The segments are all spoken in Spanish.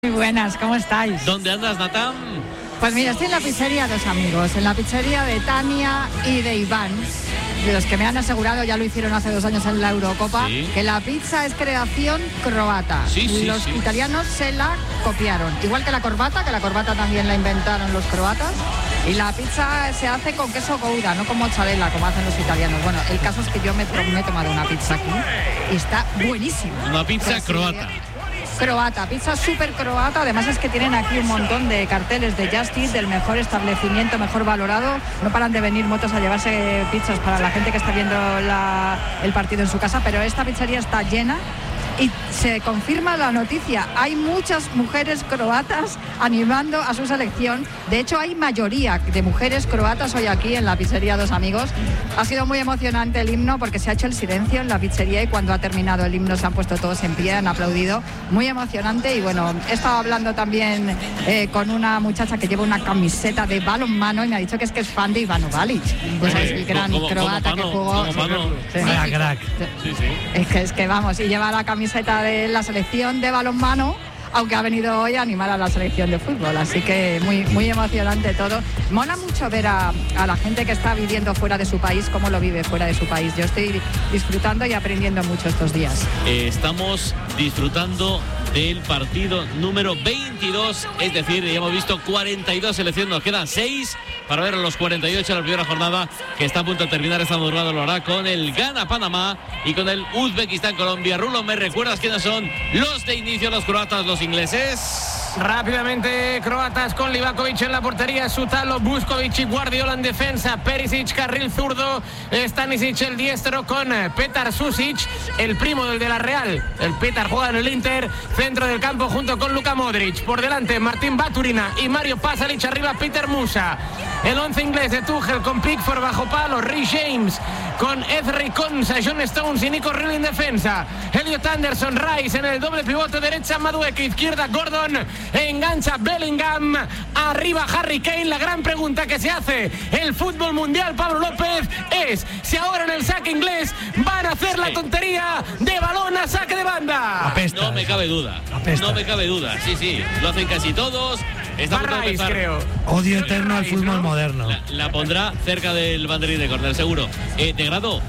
Muy buenas, ¿cómo estáis? ¿Dónde andas, Natán? Pues mira, estoy en la pizzería Dos Amigos, en la pizzería de Tania y de Iván, de los que me han asegurado, ya lo hicieron hace 2 años en la Eurocopa, sí, que la pizza es creación croata. Los italianos se la copiaron, igual que la corbata también la inventaron los croatas. Y la pizza se hace con queso Gouda, no con mozzarella, como hacen los italianos. Bueno, el caso es que yo me he tomado una pizza aquí y está buenísima. Una pizza croata. Croata, pizza súper croata. Además es que tienen aquí un montón de carteles de Just Eat, del mejor establecimiento, mejor valorado. No paran de venir motos a llevarse pizzas para la gente que está viendo el partido en su casa, pero esta pizzería está llena. Y se confirma la noticia, hay muchas mujeres croatas animando a su selección. De hecho, hay mayoría de mujeres croatas hoy aquí en la pizzería Dos Amigos. Ha sido muy emocionante el himno porque se ha hecho el silencio en la pizzería y cuando ha terminado el himno se han puesto todos en pie, han aplaudido. Muy emocionante. Y bueno, he estado hablando también con una muchacha que lleva una camiseta de balonmano y me ha dicho que es fan de Ivano Balic. Pues es el gran croata que jugó. Crack. Es que vamos, y lleva la camiseta de la selección de balonmano, aunque ha venido hoy a animar a la selección de fútbol, así que muy emocionante todo. Mola mucho ver a la gente que está viviendo fuera de su país, cómo lo vive fuera de su país. Yo estoy disfrutando y aprendiendo mucho estos días. Estamos disfrutando del partido número 22, es decir, ya hemos visto 42 selecciones, nos quedan 6 para ver a los 48 de la primera jornada, que está a punto de terminar esta madrugada, lo hará con el Ghana-Panamá y con el Uzbekistán-Colombia. Rulo, ¿me recuerdas quiénes son los de inicio, los croatas, los ingleses? Rápidamente, croatas con Livakovic en la portería, Sutalo, Buskovic y Guardiola en defensa, Perisic, carril zurdo, Stanisic el diestro con Petar Susic, el primo del de la Real. El Petar juega en el Inter, centro del campo junto con Luka Modric. Por delante, Martín Baturina y Mario Pasalic, arriba Peter Musa. El 11 inglés de Tuchel con Pickford bajo palo, Rhys James con Ezri Konsa, John Stones y Nico Real en defensa. Elliot Anderson, Rice en el doble pivote, derecha Madueke, izquierda Gordon, engancha Bellingham, arriba Harry Kane. La gran pregunta que se hace el fútbol mundial, Pablo López, es si ahora en el saque inglés van a hacer la tontería de balón a saque de banda. Apesta, no me cabe duda, no me cabe duda, sí, lo hacen casi todos. Rice, creo. Odio eterno al fútbol, ¿no? Moderno. La pondrá cerca del banderín de córner, seguro. De grado,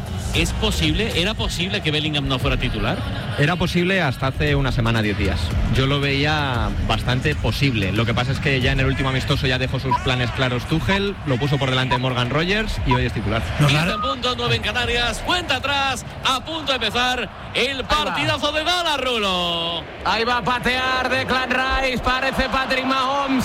¿era posible que Bellingham no fuera titular? Era posible hasta hace una semana, 10 días. Yo lo veía bastante posible. Lo que pasa es que ya en el último amistoso ya dejó sus planes claros Tuchel, lo puso por delante Morgan Rogers y hoy es titular. 15 en punto, 9 en Canarias, cuenta atrás, a punto de empezar el partidazo de Dallas, Rulo. Ahí va a patear Declan Rice, parece Patrick Mahomes.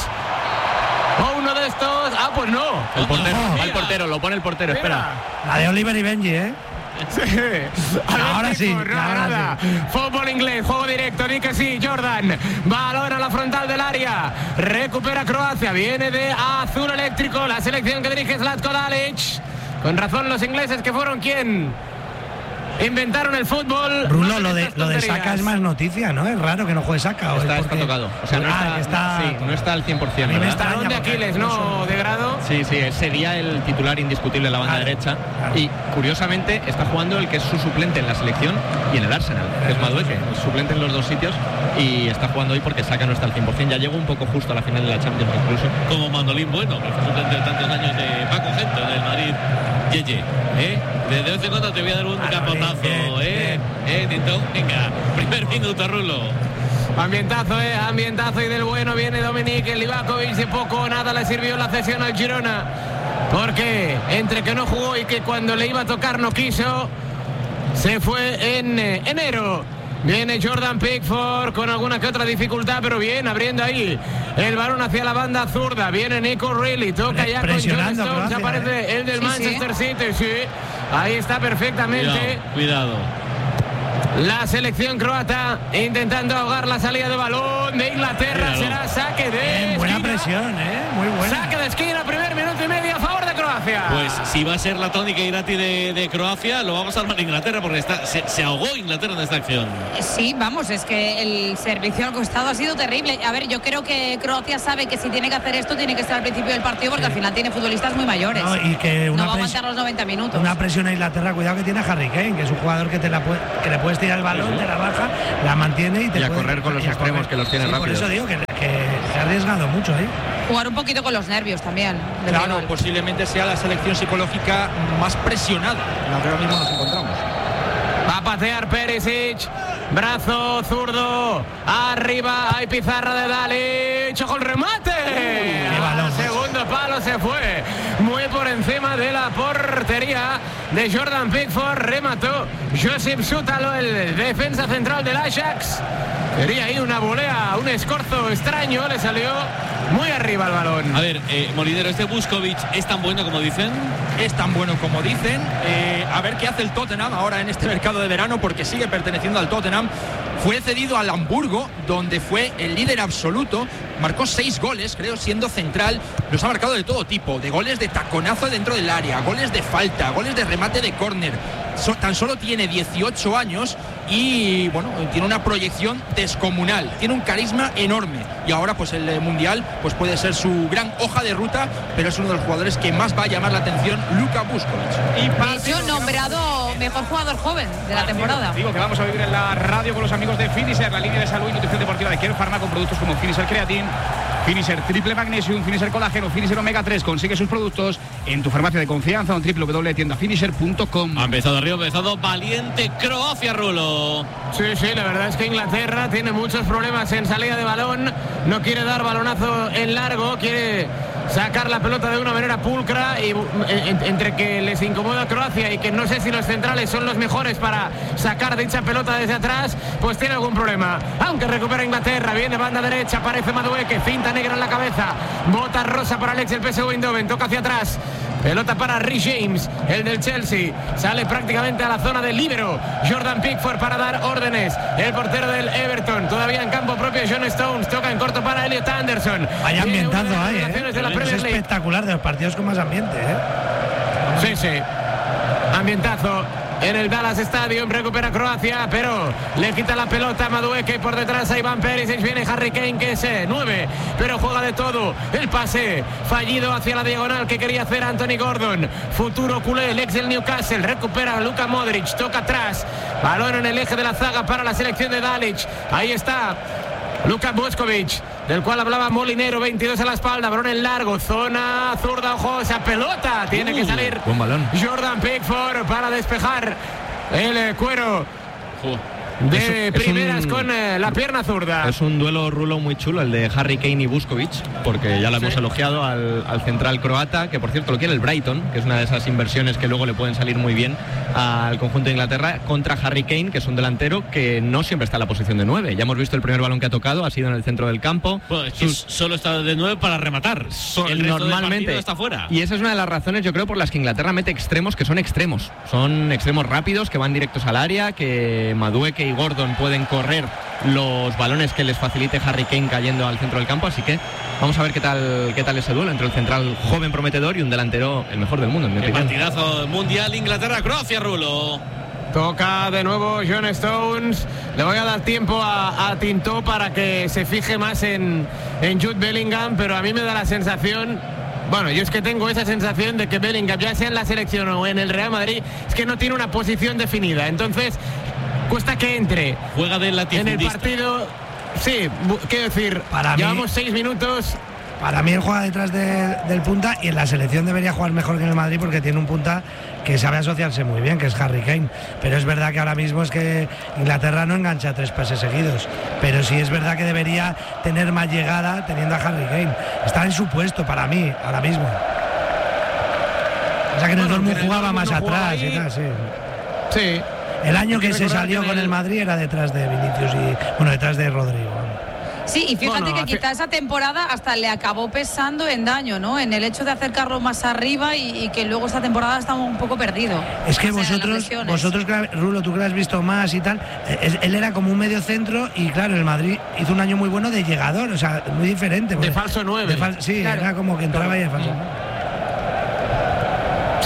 O uno de estos. Pues no. El portero, va el portero, lo pone el portero, espera. La de Oliver y Benji, ¿eh? Sí. Ahora sí. Fútbol inglés, juego directo, di que sí, Jordan. Balón a la frontal del área. Recupera Croacia, viene de azul eléctrico la selección que dirige Zlatko Dalic. Con razón los ingleses que fueron quien inventaron el fútbol. Rulo, lo de Saka es más noticia, ¿no? Es raro que no juegue Saka. Está tocado. O sea, no está al 100%. Talón de Aquiles, ¿no? De grado. Sí, sería el titular indiscutible en la banda derecha. Claro. Y curiosamente está jugando el que es su suplente en la selección y en el Arsenal, que es Madueke, es suplente en los dos sitios y está jugando hoy porque Saka no está al 100%. Ya llegó un poco justo a la final de la Champions incluso. Como Mandolín Bueno, que fue suplente de tantos años de Paco Gento en el Madrid. De vez en cuando te voy a dar un capotazo, Tito. Venga, primer minuto, Rulo. Ambientazo y del bueno viene Dominik Livakovic. De poco o nada le sirvió la cesión al Girona, porque entre que no jugó y que cuando le iba a tocar no quiso, se fue en enero. Viene Jordan Pickford con alguna que otra dificultad, pero bien, abriendo ahí el balón hacia la banda zurda. Viene Nico Real, toca ya con John Stones, aparece el del Manchester City, sí. Ahí está perfectamente. Cuidado. La selección croata intentando ahogar la salida de balón de Inglaterra. Será saque de buena esquina. presión, muy buena. Saque de esquina, primer minuto y medio a favor de Croacia. Pues si va a ser la tónica Irati de Croacia, lo vamos a salvar Inglaterra, porque se ahogó Inglaterra en esta acción. Sí, vamos, es que el servicio al costado ha sido terrible. A ver, yo creo que Croacia sabe que si tiene que hacer esto, tiene que estar al principio del partido, porque al final tiene futbolistas muy mayores. No, y que no va a aguantar los 90 minutos. Una presión a Inglaterra, cuidado que tiene a Harry Kane, que es un jugador que le puedes tirar el balón, te la baja, la mantiene y te a correr con los extremos, que los tiene rápidos. Por eso digo que se ha arriesgado mucho ahí. Jugar un poquito con los nervios también. Claro, posiblemente sea la selección psicológica más presionada en la que ahora mismo nos encontramos. Va a patear Perisic, brazo zurdo, arriba, hay pizarra de Dalic, ¡ojo el remate! ¡Qué balón! Segundo palo se fue, muy por encima de la portería de Jordan Pickford, remató Josip Sútalo, el defensa central del Ajax. Quería ahí una volea, un escorzo extraño, le salió muy arriba el balón. A ver, Molinero, ¿este Vuskovic es tan bueno como dicen? Es tan bueno como dicen. A ver qué hace el Tottenham ahora en este mercado de verano, porque sigue perteneciendo al Tottenham. Fue cedido al Hamburgo, donde fue el líder absoluto. Marcó 6 goles, creo, siendo central. Los ha marcado de todo tipo, de goles de taconazo dentro del área, goles de falta, goles de remate de córner. Tan solo tiene 18 años y bueno, tiene una proyección descomunal, tiene un carisma enorme, y ahora pues el Mundial pues puede ser su gran hoja de ruta, pero es uno de los jugadores que más va a llamar la atención, Luka Vuskovic. De hecho, nombrado mejor jugador joven de la temporada. Digo que vamos a vivir en la radio con los amigos de Finisher, la línea de salud y nutrición deportiva de Pharma, con productos como Finisher Creatine, Finisher Triple Magnesium, Finisher Colágeno, Finisher Omega 3. Consigue sus productos en tu farmacia de confianza o en www.tiendafinisher.com. Ha empezado arriba, ha empezado valiente Croacia, Rulo. Sí, la verdad es que Inglaterra tiene muchos problemas en salida de balón, no quiere dar balonazo en largo, quiere sacar la pelota de una manera pulcra, y entre que les incomoda a Croacia y que no sé si los centrales son los mejores para sacar dicha pelota desde atrás, pues tiene algún problema. Aunque recupera Inglaterra, viene banda derecha, aparece Madueke, finta negra en la cabeza, bota rosa para Alex, el PSV Eindhoven, toca hacia atrás. Pelota para Rhys James, el del Chelsea. Sale prácticamente a la zona del líbero Jordan Pickford para dar órdenes. El portero del Everton, todavía en campo propio, John Stones. Toca en corto para Elliot Anderson. Vaya ambientazo ahí, de la es espectacular, de los partidos con más ambiente, Sí. Ambientazo en el Dallas Stadium. Recupera Croacia, pero le quita la pelota a Madueke. Por detrás a Iván Perisic, viene Harry Kane, que es 9, pero juega de todo. El pase fallido hacia la diagonal que quería hacer Anthony Gordon, futuro culé, el ex del Newcastle. Recupera Luka Modric, toca atrás, balón en el eje de la zaga para la selección de Dalic. Ahí está Luka Vuskovic, del cual hablaba Molinero, 22 a la espalda, balón en largo, zona zurda, ojo, esa pelota, tiene que salir buen balón. Jordan Pickford para despejar el cuero de primeras con la pierna zurda. Es un duelo, Rulo, muy chulo, el de Harry Kane y Vuskovic, porque ya lo hemos elogiado al central croata, que por cierto lo quiere el Brighton, que es una de esas inversiones que luego le pueden salir muy bien al conjunto de Inglaterra, contra Harry Kane, que es un delantero que no siempre está en la posición de 9. Ya hemos visto el primer balón que ha tocado, ha sido en el centro del campo. Bueno, es que solo está de 9 para rematar. El resto normalmente está fuera. Y esa es una de las razones, yo creo, por las que Inglaterra mete extremos que son extremos. Son extremos rápidos, que van directos al área, que Madueke y Gordon pueden correr los balones que les facilite Harry Kane cayendo al centro del campo. Así que vamos a ver qué tal ese duelo entre el central joven prometedor y un delantero el mejor del mundo, en mi opinión. Partidazo mundial, Inglaterra-Croacia, Rulo. Toca de nuevo John Stones. Le voy a dar tiempo a Tintó para que se fije más en Jude Bellingham, pero a mí me da la sensación, bueno, yo es que tengo esa sensación de que Bellingham, ya sea en la selección o en el Real Madrid, es que no tiene una posición definida. Entonces cuesta que entre. Juega de latifundista en el partido. Sí, quiero decir, llevamos 6 minutos. Para mí él juega detrás del punta, y en la selección debería jugar mejor que en el Madrid, porque tiene un punta que sabe asociarse muy bien, que es Harry Kane. Pero es verdad que ahora mismo es que Inglaterra no engancha 3 pases seguidos, pero sí es verdad que debería tener más llegada teniendo a Harry Kane. Está en su puesto para mí ahora mismo. O sea que en el Dortmund jugaba más atrás y tal, Sí. El año que se salió con el Madrid era detrás de Vinicius detrás de Rodrigo. Sí, y fíjate que quizá esa temporada hasta le acabó pesando en daño, ¿no? En el hecho de acercarlo más arriba, y que luego esta temporada estaba un poco perdido. Es que vosotros, Rulo, tú que lo has visto más y tal, él era como un medio centro, y claro, el Madrid hizo un año muy bueno de llegador, o sea, muy diferente. De falso 9. Sí, claro. Era como que entraba y de falso.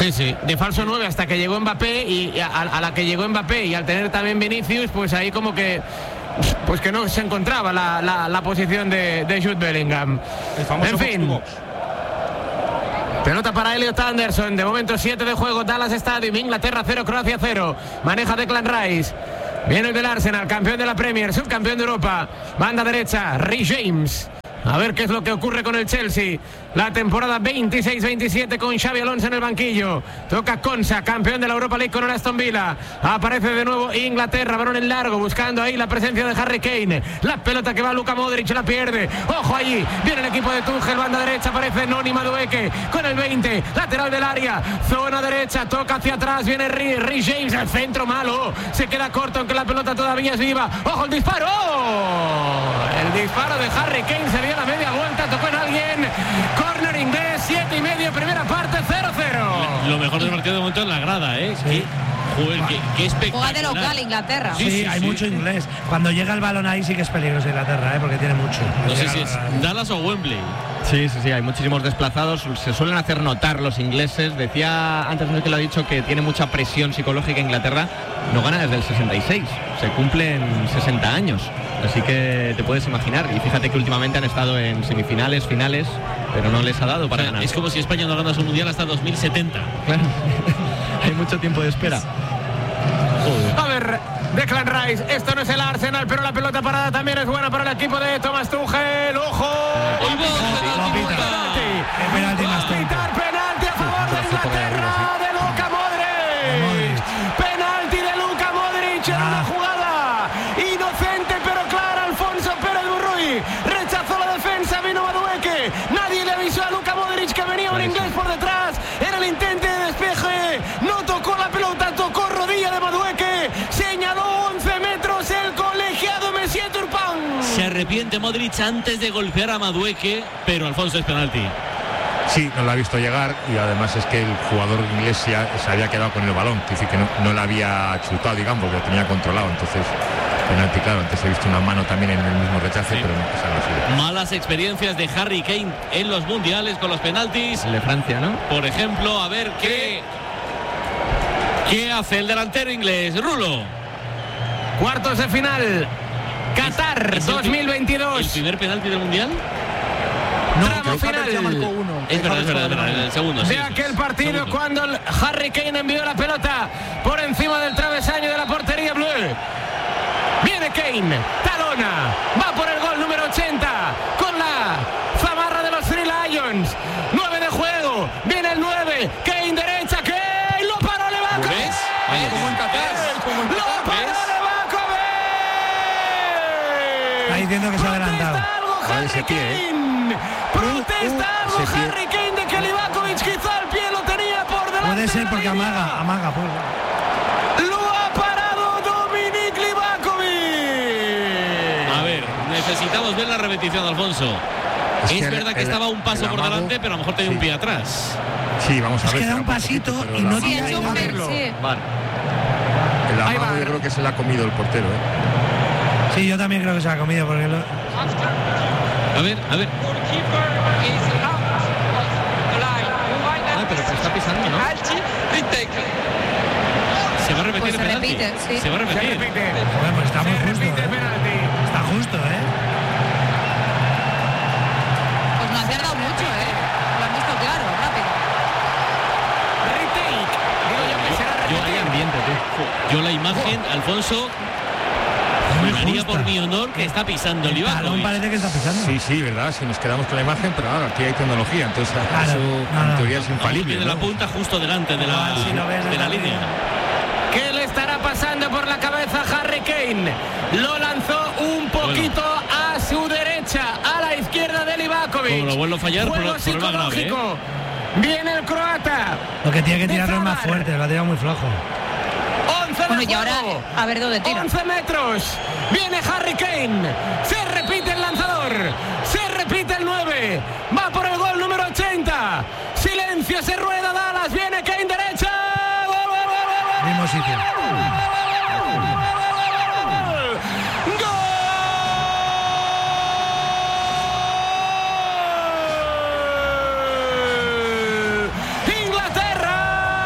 Sí, de falso 9 hasta que llegó Mbappé y a la que llegó Mbappé y al tener también Vinicius, pues ahí como que pues que no se encontraba la posición de Jude Bellingham. En fin. Pelota para Elliot Anderson, de momento 7 de juego, Dallas Stadium, Inglaterra 0, Croacia 0. Maneja Declan Rice. Viene el del Arsenal, campeón de la Premier, subcampeón de Europa. Banda derecha, Reece James. A ver qué es lo que ocurre con el Chelsea. La temporada 26-27 con Xabi Alonso en el banquillo. Toca Konsa, campeón de la Europa League con el Aston Villa. Aparece de nuevo Inglaterra, balón en largo, buscando ahí la presencia de Harry Kane. La pelota que va a Luka Modric, la pierde. Ojo allí, viene el equipo de Tuchel, banda derecha, aparece Noni Madueke con el 20, lateral del área, zona derecha, toca hacia atrás, viene Reece James, el centro malo. Se queda corto aunque la pelota todavía es viva. Ojo el disparo. El disparo de Harry Kane se dio la media vuelta, tocó en alguien. Corner inglés, 7:30, primera parte, 0-0. Lo mejor del partido de momento es la grada, ¿eh? Sí. Qué espectacular. Juega de local Inglaterra. Sí, hay mucho inglés. Cuando llega el balón ahí sí que es peligroso Inglaterra, porque tiene mucho. No sé si es Dallas o Wembley. Sí, hay muchísimos desplazados, se suelen hacer notar los ingleses. Decía antes que lo ha dicho que tiene mucha presión psicológica Inglaterra, no gana desde el 66, se cumplen 60 años, así que te puedes imaginar, y fíjate que últimamente han estado en semifinales, finales, pero no les ha dado para ganar. Es como si España no gana su mundial hasta 2070. Claro. Hay mucho tiempo de espera. Joder. A ver, Declan Rice, esto no es el Arsenal, pero la pelota parada también es buena para el equipo de Thomas Tuchel. ¡Ojo! Penalti más tonto. Penalti a favor de Inglaterra, de Luka Modric. Penalti de Luka Modric en una jugada inocente pero clara. Alfonso Pérez Burruy rechazó la defensa, vino Madueke. Nadie le avisó a Luka Modric que venía un inglés por detrás. Era el intento de despeje. No tocó la pelota, tocó rodilla de Madueke. Señaló 11 metros el colegiado Messier Turpin. Se arrepiente Modric antes de golpear a Madueke, pero Alfonso es penalti. Sí, no lo ha visto llegar y además es que el jugador inglés ya se había quedado con el balón, que decir que no lo había chutado, digamos, porque lo tenía controlado. Entonces, penalti, claro, antes he visto una mano también en el mismo rechace, pero no pasa nada. Malas experiencias de Harry Kane en los mundiales con los penaltis. El de Francia, ¿no? Por ejemplo, a ver qué hace el delantero inglés, Rulo. Cuartos de final, Qatar 2022. ¿El primer penalti del mundial? No, tramo final. Es verdad, el segundo. De aquel partido segundo. Cuando Harry Kane envió la pelota por encima del travesaño de la portería blue. Viene Kane, talona, va por el gol número 80 con la zamarra de los Three Lions. 9 de juego, viene el 9, Kane derecha, Kane lo paró Levakovic. ¿Ves? Como en Qatar, Lo paró Levakovic. Está diciendo que se ha adelantado. Ese pie, Protesta algo Harry Kane de que Livakovic quizá el pie lo tenía por delante. Puede ser porque amaga. Pues. Lo ha parado Dominic Livakovic. A ver, necesitamos ver la repetición, Alfonso. Es verdad que estaba un paso por delante, pero a lo mejor tenía un pie atrás. Sí, vamos a ver. Es que da un pasito y no tiene que verlo. Vale. El amago yo creo que se le ha comido el portero, ¿eh? Sí, yo también creo que se ha comido porque A ver. Pero se está pisando, ¿no? Se va a repetir Pues el se penalti. repite, sí. Se va a repetir. Bueno, pues está muy justo, Está justo, Pues no ha tardado mucho, lo han visto claro, rápido. Hay ambiente, tío. Yo la imagen, Alfonso, juraría por mi honor que está pisando el Livakovic. parece que está pisando. Sí, verdad, si nos quedamos con la imagen, pero ahora aquí hay tecnología, entonces Claro, eso no. en teoría es infalible. Tiene la punta justo delante de la, Si lo ves de la línea. ¿Qué le estará pasando por la cabeza a Harry Kane? Lo lanzó un poquito a su derecha, a la izquierda de Livakovic. Como lo vuelvo a fallar, Juego problema grave, psicológico. Viene el croata. Lo que tiene que de tirarlo es más Zavar. fuerte, lo ha tirado muy flojo. 11 de Bueno, y ahora juego. a ver dónde tira. 11 metros. Viene Harry Kane. Se repite el lanzador. Se repite el 9. Va por el gol número 80. Silencio, se rueda Dallas. Viene Kane derecha. Gol. Mismo sitio. Inglaterra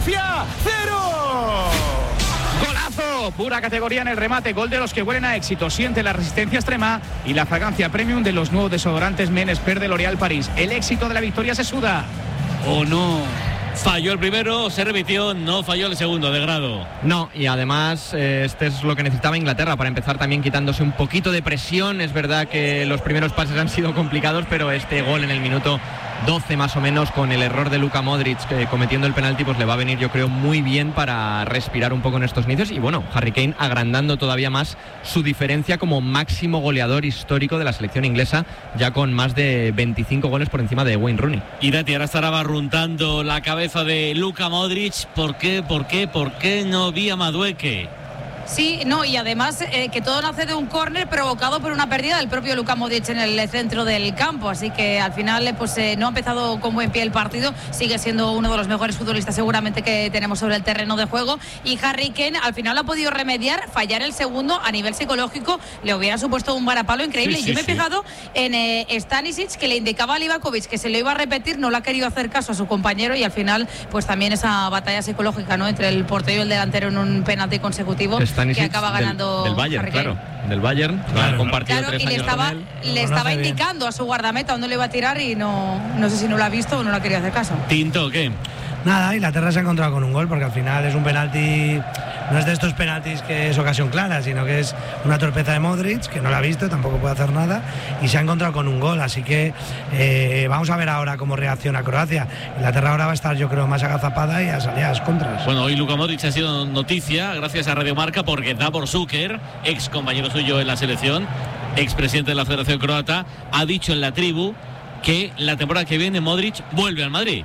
Croacia 0. Golazo, pura categoría en el remate, gol de los que huelen a éxito, siente la resistencia extrema y la fragancia premium de los nuevos desodorantes Men Expert de L'Oréal París. El éxito de la victoria se suda. ¿O no? Falló el primero, se repitió, no falló el segundo de grado. No, y además este es lo que necesitaba Inglaterra para empezar también quitándose un poquito de presión. Es verdad que los primeros pases han sido complicados, pero este gol en el minuto 12 más o menos, con el error de Luka Modric cometiendo el penalti, pues le va a venir, yo creo, muy bien para respirar un poco en estos inicios. Y bueno, Harry Kane agrandando todavía más su diferencia como máximo goleador histórico de la selección inglesa, ya con más de 25 goles por encima de Wayne Rooney. Y Dati, ahora estará barruntando la cabeza de Luka Modric. ¿Por qué no vi a Madueke? Sí, no, y además que todo nace de un córner provocado por una pérdida del propio Luka Modric en el centro del campo, así que al final pues no ha empezado con buen pie el partido, sigue siendo uno de los mejores futbolistas seguramente que tenemos sobre el terreno de juego, y Harry Kane al final ha podido remediar, fallar el segundo a nivel psicológico, le hubiera supuesto un varapalo increíble. Yo me he fijado en Stanisic, que le indicaba a Livakovic que se lo iba a repetir, no le ha querido hacer caso a su compañero, y al final pues también esa batalla psicológica, ¿no?, entre el portero y el delantero en un penalti consecutivo. Stanisic, que acaba ganando del Bayern, Harry Kane. claro, del Bayern, claro, compartido claro, 3 y años le estaba indicando a su guardameta dónde le iba a tirar, y no sé si no lo ha visto o no lo ha querido hacer caso. Tinto, ¿qué? Nada, Inglaterra se ha encontrado con un gol, porque al final es un penalti, no es de estos penaltis que es ocasión clara, sino que es una torpeza de Modric, que no la ha visto, tampoco puede hacer nada, y se ha encontrado con un gol, así que vamos a ver ahora cómo reacciona Croacia. Inglaterra ahora va a estar, yo creo, más agazapada y a salir a las contras. Bueno, hoy Luka Modric ha sido noticia gracias a Radio Marca, porque Davor Šuker, ex compañero suyo en la selección, ex presidente de la Federación Croata, ha dicho en la tribu que la temporada que viene Modric vuelve al Madrid.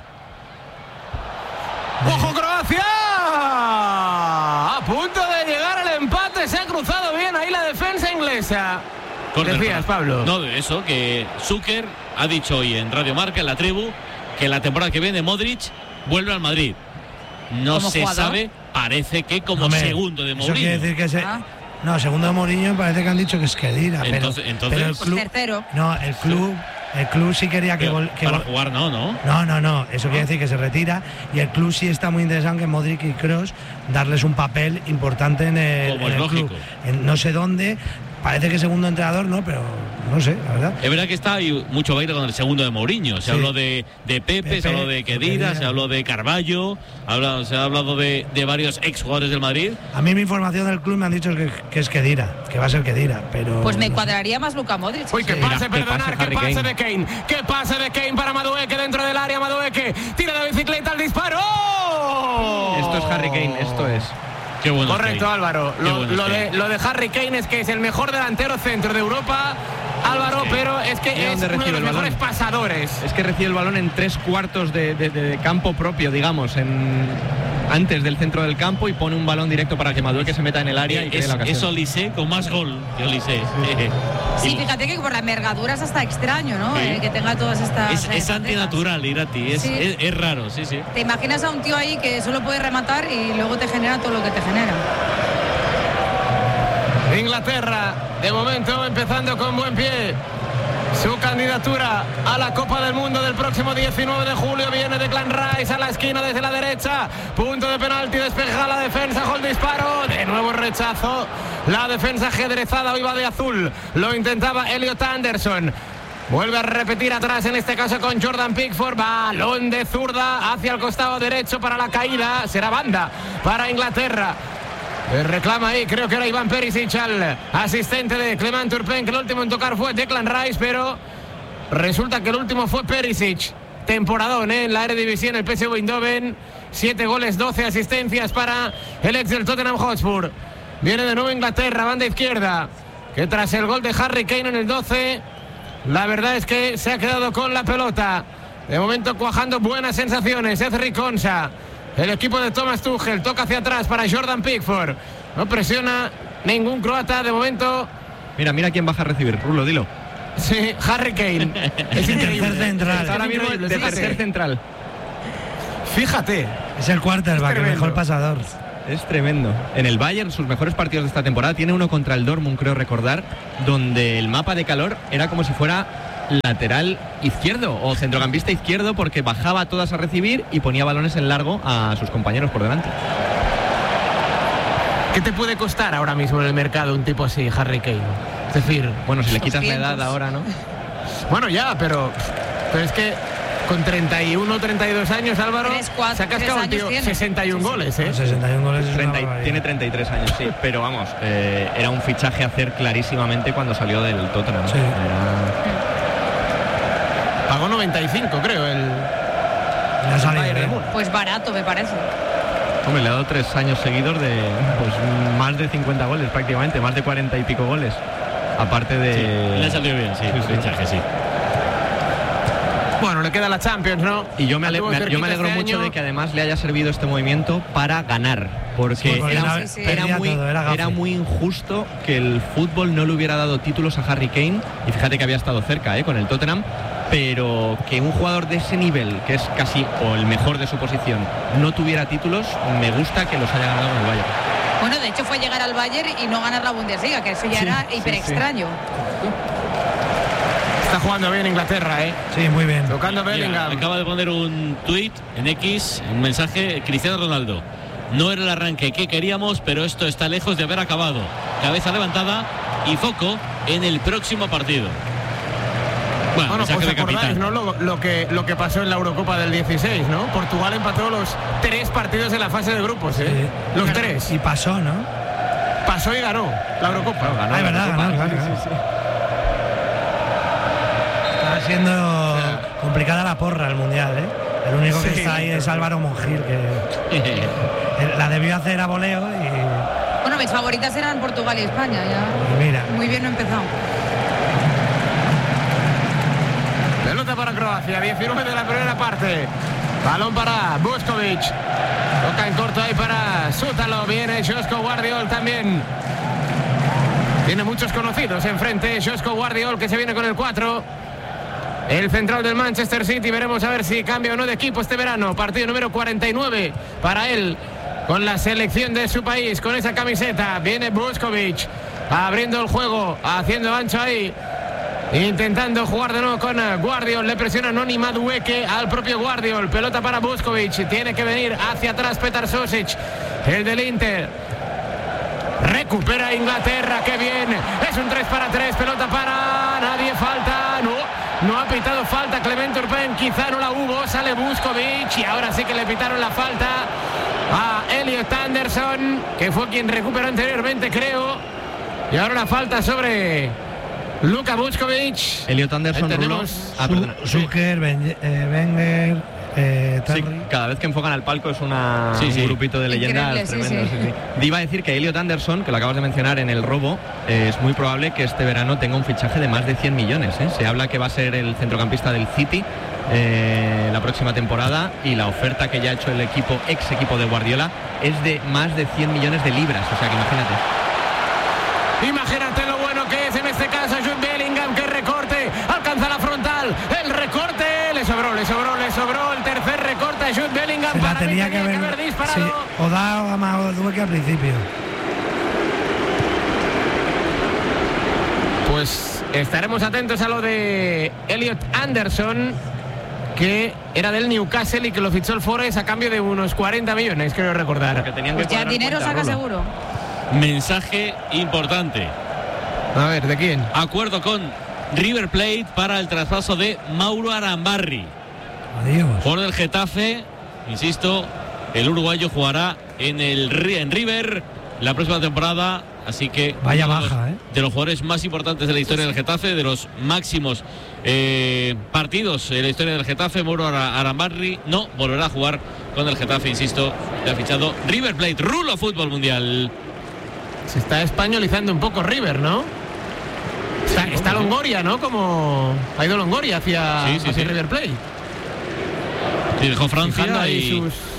¡Ojo, Croacia! A punto de llegar al empate, se ha cruzado bien ahí la defensa inglesa. Decías, Pablo. No, de eso, que Šuker ha dicho hoy en Radio Marca, en la tribu, que la temporada que viene Modric vuelve al Madrid. No se jugador sabe, parece que como segundo de Mourinho. Eso quiere decir que no, segundo de Mourinho parece que han dicho que es Khedira, pero el club, tercero. No, el club sí quería que para jugar no. No, eso quiere decir que se retira, y el club sí está muy interesado en que Modric y Kroos darles un papel importante en el club. No sé dónde, parece que segundo entrenador, no, pero no sé, la verdad. Es verdad que está ahí mucho baile con el segundo de Mourinho. Se habló de Pepe, se habló de Khedira, se habló de Carballo, se ha hablado de varios exjugadores del Madrid. A mí mi información del club me han dicho que es Khedira, que va a ser Khedira, pero... Pues me cuadraría más Luka Modric. Uy, que pase, perdonar, que pase de Kane. Que pase de Kane para Madueke dentro del área. Madueke tira la bicicleta al disparo. ¡Oh! Esto es Harry Kane, esto es. Qué bueno. Correcto, Álvaro. Lo de Harry Kane es que es el mejor delantero centro de Europa, Álvaro, pero es que es uno de los mejores pasadores. Es que recibe el balón en 3/4 de campo propio, digamos, antes del centro del campo, y pone un balón directo para que Madueke se meta en el área y cree la ocasión. Es Olise con más gol que Olise. Sí, fíjate que por la envergadura es hasta extraño, ¿no? Sí. Que tenga todas estas... Es antinatural, Irati, es raro, sí. Te imaginas a un tío ahí que solo puede rematar y luego te genera todo lo que te genera. Inglaterra, de momento, empezando con buen pie. Su candidatura a la Copa del Mundo del próximo 19 de julio viene Declan Rice a la esquina desde la derecha. Punto de penalti, despeja la defensa, gol disparo. De nuevo rechazo. La defensa ajedrezada hoy va de azul. Lo intentaba Elliot Anderson. Vuelve a repetir atrás, en este caso con Jordan Pickford. Balón de zurda hacia el costado derecho para la caída. Será banda para Inglaterra. Reclama ahí, creo que era Iván Perisic, al asistente de Clement Turpin, que el último en tocar fue Declan Rice, pero resulta que el último fue Perisic. Temporadón en la Eredivisie, en el PSV Eindhoven. 7 goles, 12 asistencias para el ex del Tottenham Hotspur. Viene de nuevo Inglaterra, banda izquierda, que tras el gol de Harry Kane en el 12, la verdad es que se ha quedado con la pelota. De momento cuajando buenas sensaciones. Ezri Konsa, el equipo de Thomas Tuchel, toca hacia atrás para Jordan Pickford. No presiona ningún croata de momento. Mira quién baja a recibir. Rulo, dilo. Sí, Harry Kane. Es increíble. Tercer central. Ahora mismo de tercer central. Fíjate. Es el quarterback, el mejor pasador. Es tremendo. En el Bayern, sus mejores partidos de esta temporada, tiene uno contra el Dortmund, creo recordar, donde el mapa de calor era como si fuera lateral izquierdo o centrocampista izquierdo, porque bajaba todas a recibir y ponía balones en largo a sus compañeros por delante. ¿Qué te puede costar ahora mismo en el mercado un tipo así, Harry Kane? Es decir, bueno, si le quitas la edad ahora, ¿no? Bueno, ya, pero es que con 31 o 32 años, Álvaro, se ha cascado el tío 61 goles, ¿eh? 61 goles tiene 33 años, sí, pero vamos, era un fichaje a hacer clarísimamente cuando salió del Tottenham. Sí. Pagó 95, creo, el Bayern de Múnich. Pues barato, me parece. Hombre, le ha dado 3 años seguidos de más de 50 goles prácticamente, más de 40 y pico goles. Aparte de... Sí, le ha salido bien, sí, el fichaje, sí. Bueno, le queda la Champions, ¿no? Y yo me alegro mucho de que además le haya servido este movimiento para ganar, porque era muy injusto que el fútbol no le hubiera dado títulos a Harry Kane, y fíjate que había estado cerca con el Tottenham, pero que un jugador de ese nivel, que es casi o el mejor de su posición, no tuviera títulos, me gusta que los haya ganado con el Bayern. Bueno, de hecho fue llegar al Bayern y no ganar la Bundesliga, que eso ya era hiper extraño. Está jugando bien Inglaterra, ¿eh? Sí, muy bien. Tocando Bellingham. Acaba de poner un tuit en X, un mensaje, Cristiano Ronaldo. No era el arranque que queríamos, pero esto está lejos de haber acabado. Cabeza levantada y foco en el próximo partido. Bueno, pues acordáis, ¿no? Lo que pasó en la Eurocopa del 16, ¿no? Portugal empató los 3 partidos en la fase de grupos, ¿eh? Sí. Los 3. Y pasó, ¿no? Pasó y ganó la Eurocopa. Claro, ganó la verdad, Eurocopa. Ganó. Sí. Está siendo complicada la porra el Mundial, ¿eh? El único que está ahí es Álvaro Monjil, que la debió hacer a voleo y... Bueno, mis favoritas eran Portugal y España, ya. Y mira. Muy bien, no he empezado. Pelota para Croacia, 19 de la primera parte. Balón para Vuskovic. Toca en corto ahí para Sútalo. Viene Joško Guardiol también. Tiene muchos conocidos enfrente. Joško Guardiol, que se viene con el 4. El central del Manchester City. Veremos a ver si cambia o no de equipo este verano. Partido número 49 para él, con la selección de su país, con esa camiseta. Viene Vuskovic abriendo el juego, haciendo ancho ahí, intentando jugar de nuevo con Guardiol. Le presiona Noni Madueke al propio Guardiol. Pelota para Vuskovic. Tiene que venir hacia atrás Petar Sosic, el del Inter. Recupera Inglaterra. ¡Qué bien! Es un 3-3. Pelota para... Nadie, falta. No ha pitado falta Clement Turpin. Quizá no la hubo. Sale Vuskovic y ahora sí que le pitaron la falta a Elliot Anderson, que fue quien recuperó anteriormente, creo. Y ahora la falta sobre Luka Vuskovic. Elliot Anderson, Zucker, Wenger, sí, cada vez que enfocan al palco es un grupito de leyendas tremendo. Sí. Iba a decir que Elliot Anderson, que lo acabas de mencionar en el robo, es muy probable que este verano tenga un fichaje de más de 100 millones. Se habla que va a ser el centrocampista del City la próxima temporada, y la oferta que ya ha hecho el ex equipo de Guardiola es de más de 100 millones de libras. O sea que Imagínate lo bueno que es en este caso Jude Bellingham, que recorte, alcanza la frontal, el recorte, le sobró el tercer recorte a Jude Bellingham. Para tenía que haber disparado. Sí, o da a Madueke al principio. Pues estaremos atentos a lo de Elliot Anderson, que era del Newcastle y que lo fichó el Forest a cambio de unos 40 millones, creo recordar. Pues ya dinero saca seguro. Mensaje importante. A ver, ¿de quién? Acuerdo con River Plate para el traspaso de Mauro Arambarri. Adiós. Por el Getafe, insisto, el uruguayo jugará en River la próxima temporada, así que vaya baja, de los jugadores más importantes de la historia del Getafe, de los máximos partidos en la historia del Getafe. Mauro Arambarri no volverá a jugar con el Getafe, insisto, le ha fichado River Plate. Rulo Fútbol Mundial. Se está españolizando un poco River, ¿no? Está Longoria, ¿no? Como ha ido Longoria hacia River Plate. Sí, dejó Francia ahí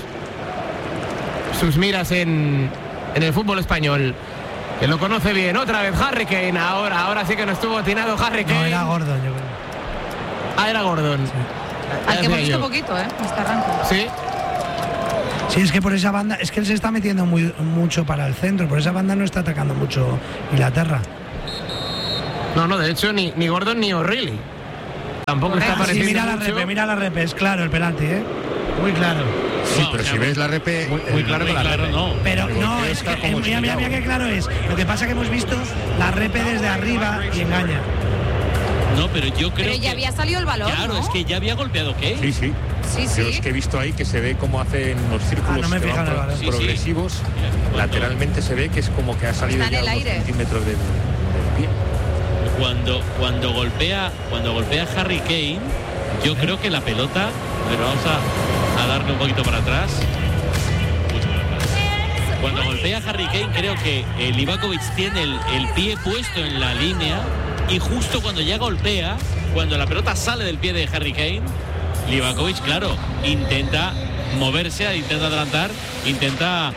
sus miras en el fútbol español, que lo conoce bien. Otra vez Harry Kane. Ahora sí que no estuvo atinado Harry Kane. No, era Gordon, yo creo. Era Gordon. Sí. Al que hemos visto poquito, este arranque. Sí. Sí, es que por esa banda, es que él se está metiendo mucho para el centro, por esa banda no está atacando mucho Inglaterra. No, de hecho ni Gordon ni O'Reilly. tampoco está Sí, apareciendo mira la repe, es claro el penalti, muy claro. Sí, pero si ves la repe, muy claro con la repe. No. Pero no, es que mira qué claro es. Lo que pasa es que hemos visto la repe desde arriba y engaña. No, pero yo creo Pero ya había salido el balón, Claro, ¿no? es que ya había golpeado, ¿qué? Sí. Sí. Yo es que he visto ahí que se ve cómo hacen los círculos no me que fijo van en el balón. progresivos. Sí. Lateralmente se ve que es como que ha salido Está en ya el unos aire. centímetros del pie. Cuando golpea Harry Kane, yo creo que la pelota, pero vamos a darle un poquito para atrás. Mucho para atrás. Cuando golpea Harry Kane, creo que Livakovic tiene el pie puesto en la línea, y justo cuando ya golpea, cuando la pelota sale del pie de Harry Kane, Livakovic, claro, intenta moverse, intenta adelantar, intenta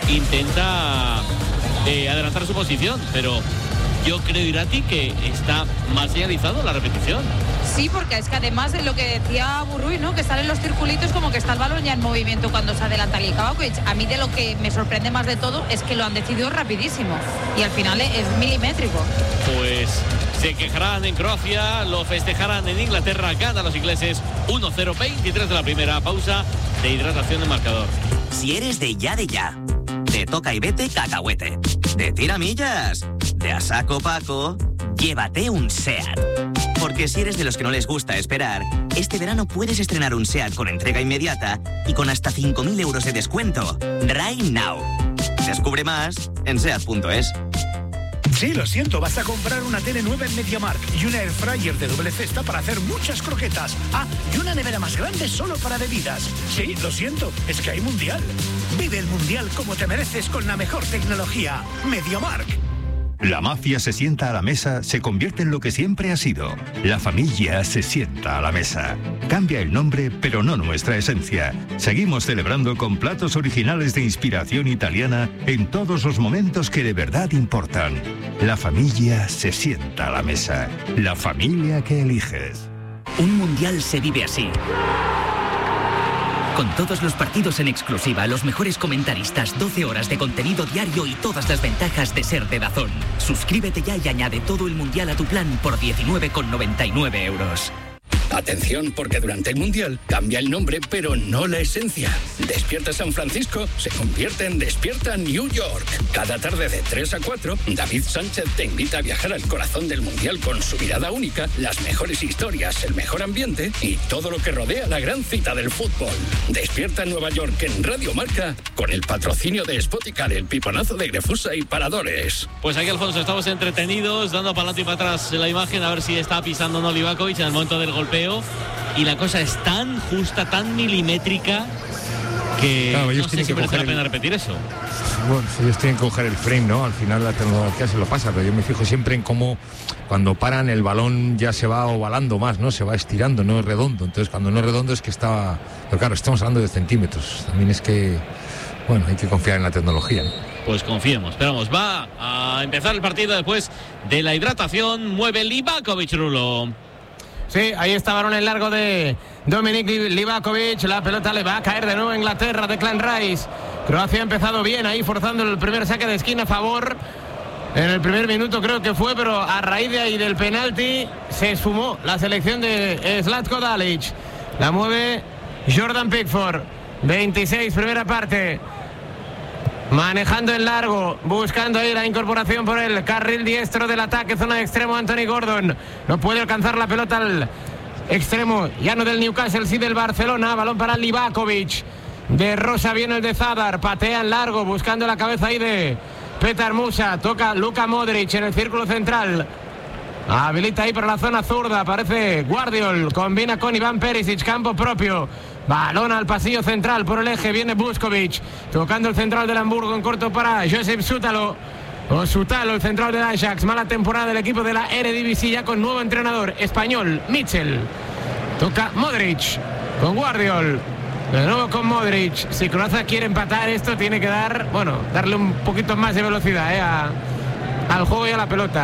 adelantar su posición, pero yo creo, Irati, que está más señalizado la repetición. Sí, porque es que además de lo que decía Burruy, ¿no? Que salen los circulitos como que está el balón ya en movimiento cuando se adelanta Livakovic. A mí de lo que me sorprende más de todo es que lo han decidido rapidísimo y al final es milimétrico. Pues se quejarán en Croacia, lo festejarán en Inglaterra, ganan los ingleses 1-0, 23 de la primera, pausa de hidratación de marcador. Si eres de ya, de toca y vete cacahuete, de tiramillas, de a saco Paco, llévate un SEAT. Porque si eres de los que no les gusta esperar, este verano puedes estrenar un SEAT con entrega inmediata y con hasta 5.000 euros de descuento. Right now. Descubre más en SEAT.es. Sí, lo siento, vas a comprar una tele nueva en MediaMarkt y una airfryer de doble cesta para hacer muchas croquetas. Ah, y una nevera más grande solo para bebidas. Sí, lo siento, es que hay mundial. Vive el mundial como te mereces con la mejor tecnología. MediaMarkt. La mafia se sienta a la mesa, se convierte en lo que siempre ha sido. La familia se sienta a la mesa. Cambia el nombre, pero no nuestra esencia. Seguimos celebrando con platos originales de inspiración italiana en todos los momentos que de verdad importan. La familia se sienta a la mesa. La familia que eliges. Un mundial se vive así. Con todos los partidos en exclusiva, los mejores comentaristas, 12 horas de contenido diario y todas las ventajas de ser de DAZN. Suscríbete ya y añade todo el mundial a tu plan por 19,99 euros. Atención, porque durante el Mundial cambia el nombre, pero no la esencia. Despierta San Francisco se convierte en Despierta New York. Cada tarde de 3 a 4, David Sánchez te invita a viajar al corazón del Mundial con su mirada única, las mejores historias, el mejor ambiente y todo lo que rodea la gran cita del fútbol. Despierta Nueva York en Radio Marca con el patrocinio de Spoticar, el piponazo de Grefusa y Paradores. Pues aquí, Alfonso, estamos entretenidos, dando para adelante y para atrás la imagen, a ver si está pisando o no Livakovic en el momento del golpeo. Y la cosa es tan justa, tan milimétrica, que claro, no sé si merece la pena repetir eso. Bueno, ellos tienen que coger el frame, ¿no? Al final la tecnología se lo pasa, pero yo me fijo siempre en cómo cuando paran el balón ya se va ovalando más, ¿no? Se va estirando, no es redondo. Entonces cuando no es redondo es que está... Pero claro, estamos hablando de centímetros. También es que, bueno, hay que confiar en la tecnología, ¿no? Pues confiemos. Esperamos, va a empezar el partido después de la hidratación. Mueve Livakovic, Rulo. Sí, ahí está balón en largo de Dominik Livakovic. La pelota le va a caer de nuevo a Inglaterra, de Declan Rice. Croacia ha empezado bien ahí, forzando el primer saque de esquina a favor. En el primer minuto creo que fue, pero a raíz de ahí del penalti se esfumó la selección de Zlatko Dalic. La mueve Jordan Pickford. 26, primera parte. Manejando en largo, buscando ahí la incorporación por el carril diestro del ataque, zona de extremo Anthony Gordon. No puede alcanzar la pelota al extremo, ya no del Newcastle, sí del Barcelona. Balón para Livakovic. De Rosa viene el de Zadar, patea en largo, buscando la cabeza ahí de Petar Musa. Toca Luka Modric en el círculo central. Habilita ahí para la zona zurda, aparece Guardiol, combina con Iván Perisic, campo propio. Balón al pasillo central por el eje, viene Buskovic, tocando el central del Hamburgo en corto para Josep Sutalo. O Sutalo, el central del Ajax. Mala temporada del equipo de la Eredivisie, ya con nuevo entrenador español, Mitchell. Toca Modric con Guardiol. De nuevo con Modric. Si Croacia quiere empatar esto, tiene que darle un poquito más de velocidad al juego y a la pelota.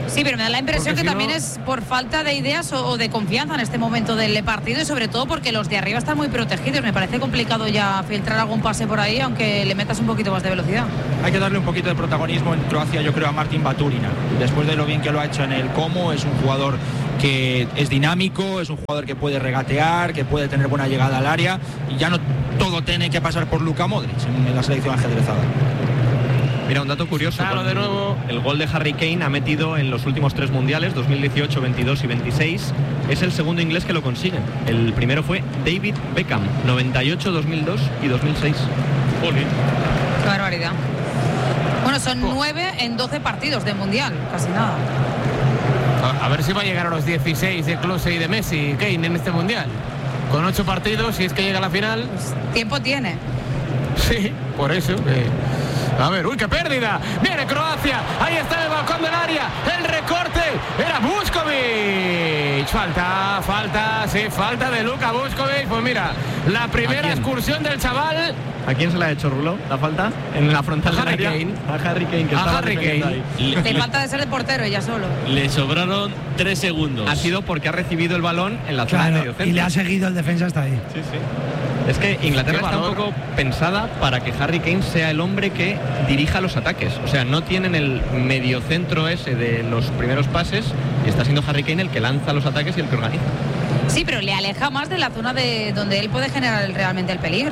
Sí, pero me da la impresión Porque que si también no- es por falta de ideas o de confianza en este momento del partido y sobre todo porque los de arriba están muy protegidos. Me parece complicado ya filtrar algún pase por ahí, aunque le metas un poquito más de velocidad. Hay que darle un poquito de protagonismo en Croacia, yo creo, a Martin Baturina. Después de lo bien que lo ha hecho en el Como, es un jugador que es dinámico, es un jugador que puede regatear, que puede tener buena llegada al área, y ya no todo tiene que pasar por Luka Modric en la selección ajedrezada. Mira, un dato curioso. Claro, de nuevo. El gol de Harry Kane ha metido en los últimos 3 mundiales, 2018, 22 y 26. Es el segundo inglés que lo consigue. El primero fue David Beckham, 98, 2002 y 2006. Qué barbaridad. Bueno, son 9 en 12 partidos de mundial, casi nada. A ver si va a llegar a los 16 de Klose y de Messi, Kane, en este mundial. Con 8 partidos, si es que llega a la final. Tiempo tiene. Sí, por eso. A ver, uy, qué pérdida. Viene Croacia. Ahí está el balcón del área. El recorte. Era Vuskovic. Falta de Luka Vuskovic. Pues mira, la primera excursión del chaval. ¿A quién se la ha hecho Rulo? ¿La falta? En la frontal A del Harry área. Kane. A Harry Kane, que A estaba Harry defendiendo Kane. ahí. Le falta de ser de portero ella solo. Le sobraron 3 segundos. Ha sido porque ha recibido el balón en la zona de Claro, medio centro. y le ha seguido el defensa hasta ahí. Sí, sí. Es que Inglaterra Qué está un valor. poco pensada para que Harry Kane sea el hombre que dirija los ataques. O sea, no tienen el mediocentro ese de los primeros pases y está siendo Harry Kane el que lanza los ataques y el que organiza. Sí, pero le aleja más de la zona de donde él puede generar realmente el peligro.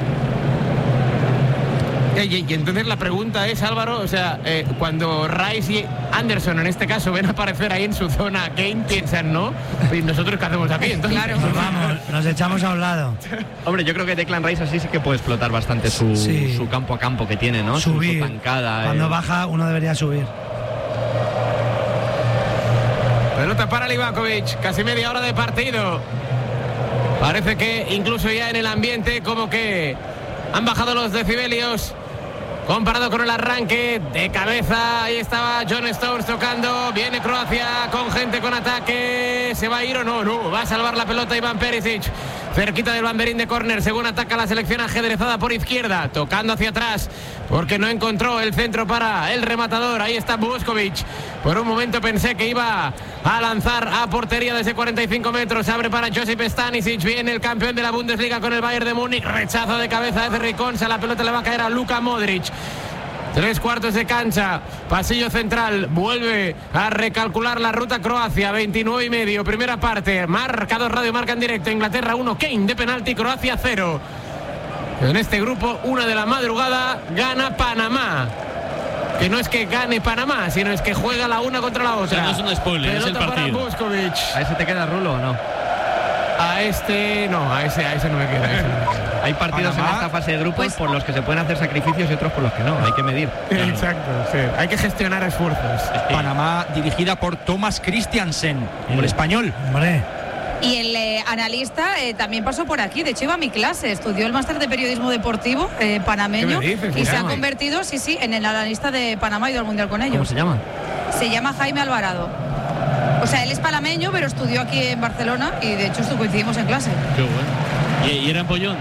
Y entonces la pregunta es, Álvaro, o sea, cuando Rice y Anderson en este caso ven aparecer ahí en su zona, Kane piensan, ¿no? ¿Y nosotros qué hacemos aquí? Entonces, Claro. Pues vamos, nos echamos a un lado. Hombre, yo creo que Declan Rice así sí que puede explotar bastante su, Sí. su campo a campo que tiene, ¿no? Subir. Su zancada. Cuando baja, uno debería subir. pelota para Livakovic, casi media hora de partido. Parece que incluso ya en el ambiente como que han bajado los decibelios comparado con el arranque de cabeza. Ahí estaba John Stones tocando. Viene Croacia con gente con ataque. ¿Se va a ir o no? No, va a salvar la pelota Iván Perisic. Cerquita del banderín de córner, según ataca la selección ajedrezada por izquierda, tocando hacia atrás, porque no encontró el centro para el rematador. Ahí está Vuskovic. Por un momento pensé que iba a lanzar a portería desde 45 metros. Abre para Josip Stanisic. Viene el campeón de la Bundesliga con el Bayern de Múnich. Rechazo de cabeza de Riconsa. La pelota le va a caer a Luka Modric. 3/4 de cancha, pasillo central, vuelve a recalcular la ruta Croacia, 29:30, primera parte, marcador Radio Marca en directo, Inglaterra 1, Kane de penalti, Croacia 0. En este grupo, 1 de la madrugada, gana Panamá. Que no es que gane Panamá, sino es que juega la una contra la otra. O sea, no es un spoiler, es el Pelota partido. para Vuskovic. ¿A ese te queda Rulo o no? A ese no, a ese no me queda. Hay partidos Panamá, en esta fase de grupos por los que se pueden hacer sacrificios y otros por los que no. Hay que medir. Exacto, sí. Hay que gestionar esfuerzos. Panamá dirigida por Thomas Christiansen, el español. Hombre. Y el analista también pasó por aquí, de hecho iba a mi clase, estudió el máster de periodismo deportivo panameño. ¿Qué me dices? Y se ha Llama. convertido, sí, en el analista de Panamá, y ido al mundial con ellos. ¿Cómo se llama? Se llama Jaime Alvarado. O sea, él es panameño, pero estudió aquí en Barcelona y de hecho coincidimos en clase. Qué bueno. ¿Y era Empollón?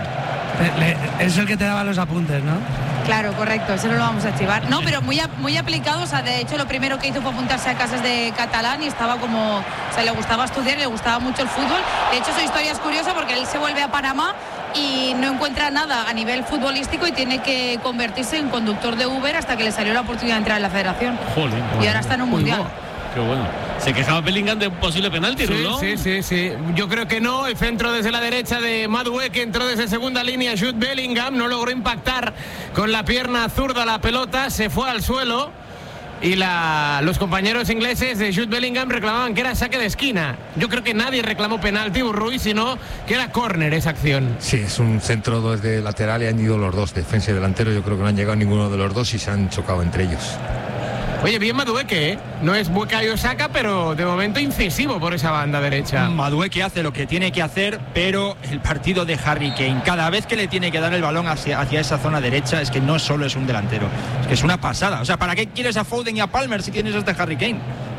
Es el que te daba los apuntes, ¿no? Claro, correcto, eso no lo vamos a archivar. No, pero muy aplicado, o sea, de hecho lo primero que hizo fue apuntarse a clases de catalán y estaba como, o sea, le gustaba estudiar, le gustaba mucho el fútbol. De hecho, su historia es curiosa porque él se vuelve a Panamá y no encuentra nada a nivel futbolístico y tiene que convertirse en conductor de Uber hasta que le salió la oportunidad de entrar en la federación. Jolín. Y ahora está en un mundial. Qué bueno. Se quejaba Bellingham de un posible penalti, Rulo. Sí. Yo creo que no. El centro desde la derecha de Madueke entró desde segunda línea. Jude Bellingham no logró impactar con la pierna zurda la pelota. Se fue al suelo. Y los compañeros ingleses de Jude Bellingham reclamaban que era saque de esquina. Yo creo que nadie reclamó penalti, Ruiz, sino que era córner esa acción. Sí, es un centro desde lateral y han ido los dos, defensa y delantero. Yo creo que no han llegado ninguno de los dos y se han chocado entre ellos. Oye, bien Madueke, ¿eh? No es Bukayo Saka, pero de momento incisivo por esa banda derecha. Madueke hace lo que tiene que hacer, pero el partido de Harry Kane, cada vez que le tiene que dar el balón hacia esa zona derecha, es que no solo es un delantero, es que es una pasada. O sea, ¿para qué quieres a Foden y a Palmer si tienes a este Harry Kane?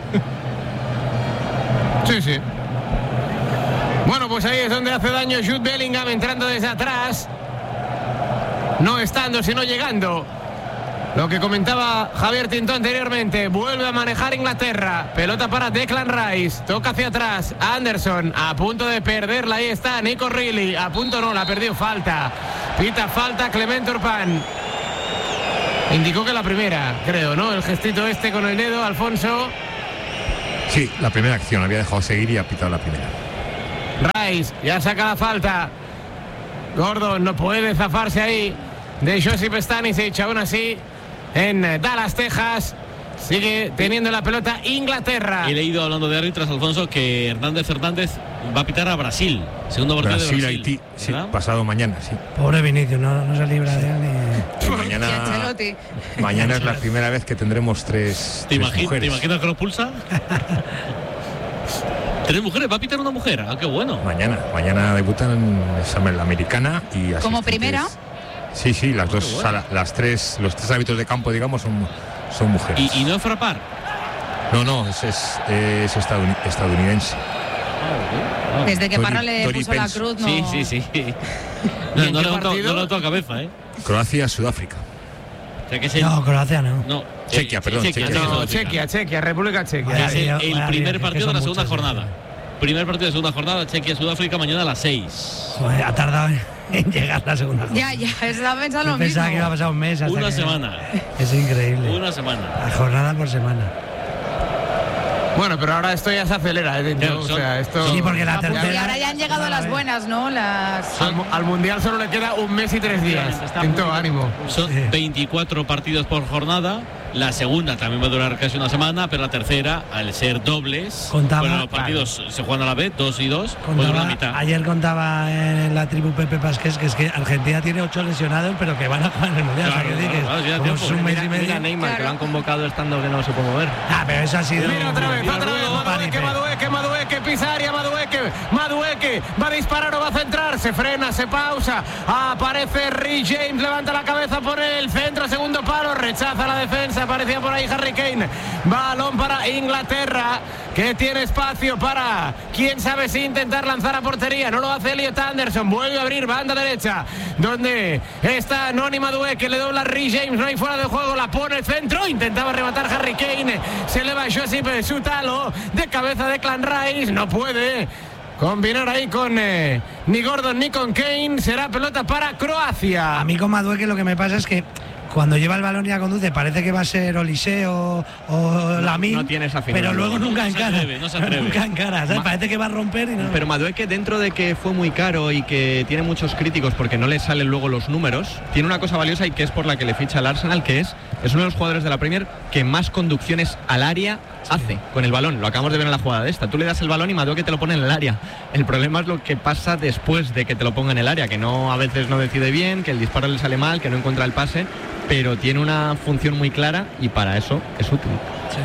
Sí. Bueno, pues ahí es donde hace daño Jude Bellingham entrando desde atrás. No estando, sino llegando. Lo que comentaba Javier Tinto anteriormente, vuelve a manejar Inglaterra. Pelota para Declan Rice, toca hacia atrás. Anderson a punto de perderla, ahí está Nico Reilly, a punto no, la ha perdido, falta. Pita falta Clement Turpin. Indicó que la primera, creo, ¿no? El gestito este con el dedo, Alfonso. Sí, la primera acción, había dejado seguir y ha pitado la primera. Rice ya saca la falta. Gordon no puede zafarse ahí de Josip Stanisic, aún así en Dallas, Texas, sigue teniendo la pelota Inglaterra. He leído, hablando de árbitros, Alfonso, que Hernández va a pitar a Brasil. Segundo partido de Brasil. Haití, sí, pasado mañana, sí. Pobre Vinicius, no se libra de él ni... Mañana es la primera vez que tendremos tres mujeres. ¿Te imaginas que lo pulsa? 3 mujeres, va a pitar una mujer. Ah, qué bueno. Mañana debutan en la americana y así. ¿Como primera? Sí, las dos, bueno. O sea, los tres árbitros de campo, digamos, son mujeres. ¿Y no es Frappart? No, es estadounidense. Desde que Parra le puso la cruz, no. Sí. No levantó la cabeza, ¿eh? Croacia, Sudáfrica. No, Croacia no. Chequia, perdón. Chequia, República Checa. Es el primer partido de la segunda jornada. Primer partido de segunda jornada, Chequia-Sudáfrica, mañana a las 6. Joder, ha tardado en llegar la segunda jornada. Ya, estaba pensando lo mismo. Pensaba que iba a pasar un mes. Una semana. Es increíble. Una semana. La jornada por semana. Bueno, pero ahora esto ya se acelera, esto... Sí, porque la tercera... Y ahora ya han llegado las buenas, ¿no? Al Mundial solo le queda un mes y 3 días. Tinto, ánimo. Son 24 partidos por jornada. La segunda también va a durar casi una semana, pero la tercera, al ser dobles, los partidos se juegan a la vez, 2 y 2, pues la mitad. Ayer contaba en la tribu Pepe Pasqués que es que Argentina tiene 8 lesionados, pero que van a jugar en el Mundial. Claro, un mes y medio. Mira Neymar, que lo han convocado estando que no se puede mover. Pero eso ha sido... Mira otra vez, Madueque, pisa área, Madueque, va a disparar o va a centrar, se frena, se pausa, aparece Rhys James, levanta la cabeza por el centro, segundo palo, rechaza la defensa, aparecía por ahí Harry Kane, balón para Inglaterra, que tiene espacio para, quién sabe si intentar lanzar a portería, no lo hace Elliot Anderson, vuelve a abrir banda derecha, donde está Noni Madueque, le dobla Rhys James, no hay fuera de juego, la pone el centro, intentaba rematar Harry Kane, se eleva Josip Sutalo, de cabeza de Clan Rice, no puede combinar ahí con ni Gordon ni con Kane, será pelota para Croacia. A mí con Madueque lo que me pasa es que cuando lleva el balón y la conduce parece que va a ser Olise o Lamine, no tiene esa final, pero luego nunca encara. No se atreve. Nunca encara, ¿sabes? Parece que va a romper y no. Pero Madueque, dentro de que fue muy caro y que tiene muchos críticos porque no le salen luego los números, tiene una cosa valiosa y que es por la que le ficha el Arsenal, que es uno de los jugadores de la Premier que más conducciones al área hace con el balón. Lo acabamos de ver en la jugada de esta. Tú le das el balón y Madueque te lo pone en el área. El problema es lo que pasa después de que te lo ponga en el área, que a veces no decide bien, que el disparo le sale mal, que no encuentra el pase, pero tiene una función muy clara y para eso es útil. Sí.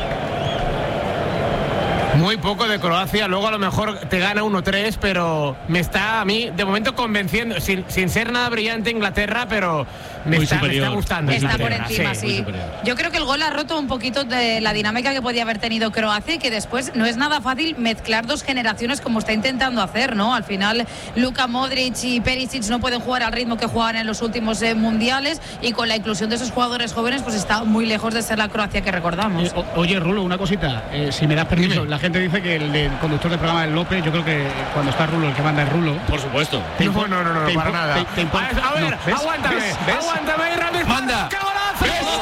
Muy poco de Croacia, luego a lo mejor te gana 1-3, pero me está a mí de momento convenciendo, sin ser nada brillante Inglaterra, pero me está gustando. Está por encima, sí. Yo creo que el gol ha roto un poquito de la dinámica que podía haber tenido Croacia y que después no es nada fácil mezclar dos generaciones como está intentando hacer, ¿no? Al final Luka Modric y Perisic no pueden jugar al ritmo que jugaban en los últimos mundiales y con la inclusión de esos jugadores jóvenes pues está muy lejos de ser la Croacia que recordamos. Oye, Rulo, una cosita, si me das permiso, la gente dice que el conductor del programa es López. Yo creo que cuando está Rulo, el que manda es Rulo. Por supuesto. No, para nada. A ver, aguántame, Randy. Manda. ¡Qué golazo!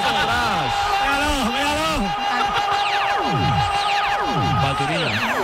¡Míralo! Baturina.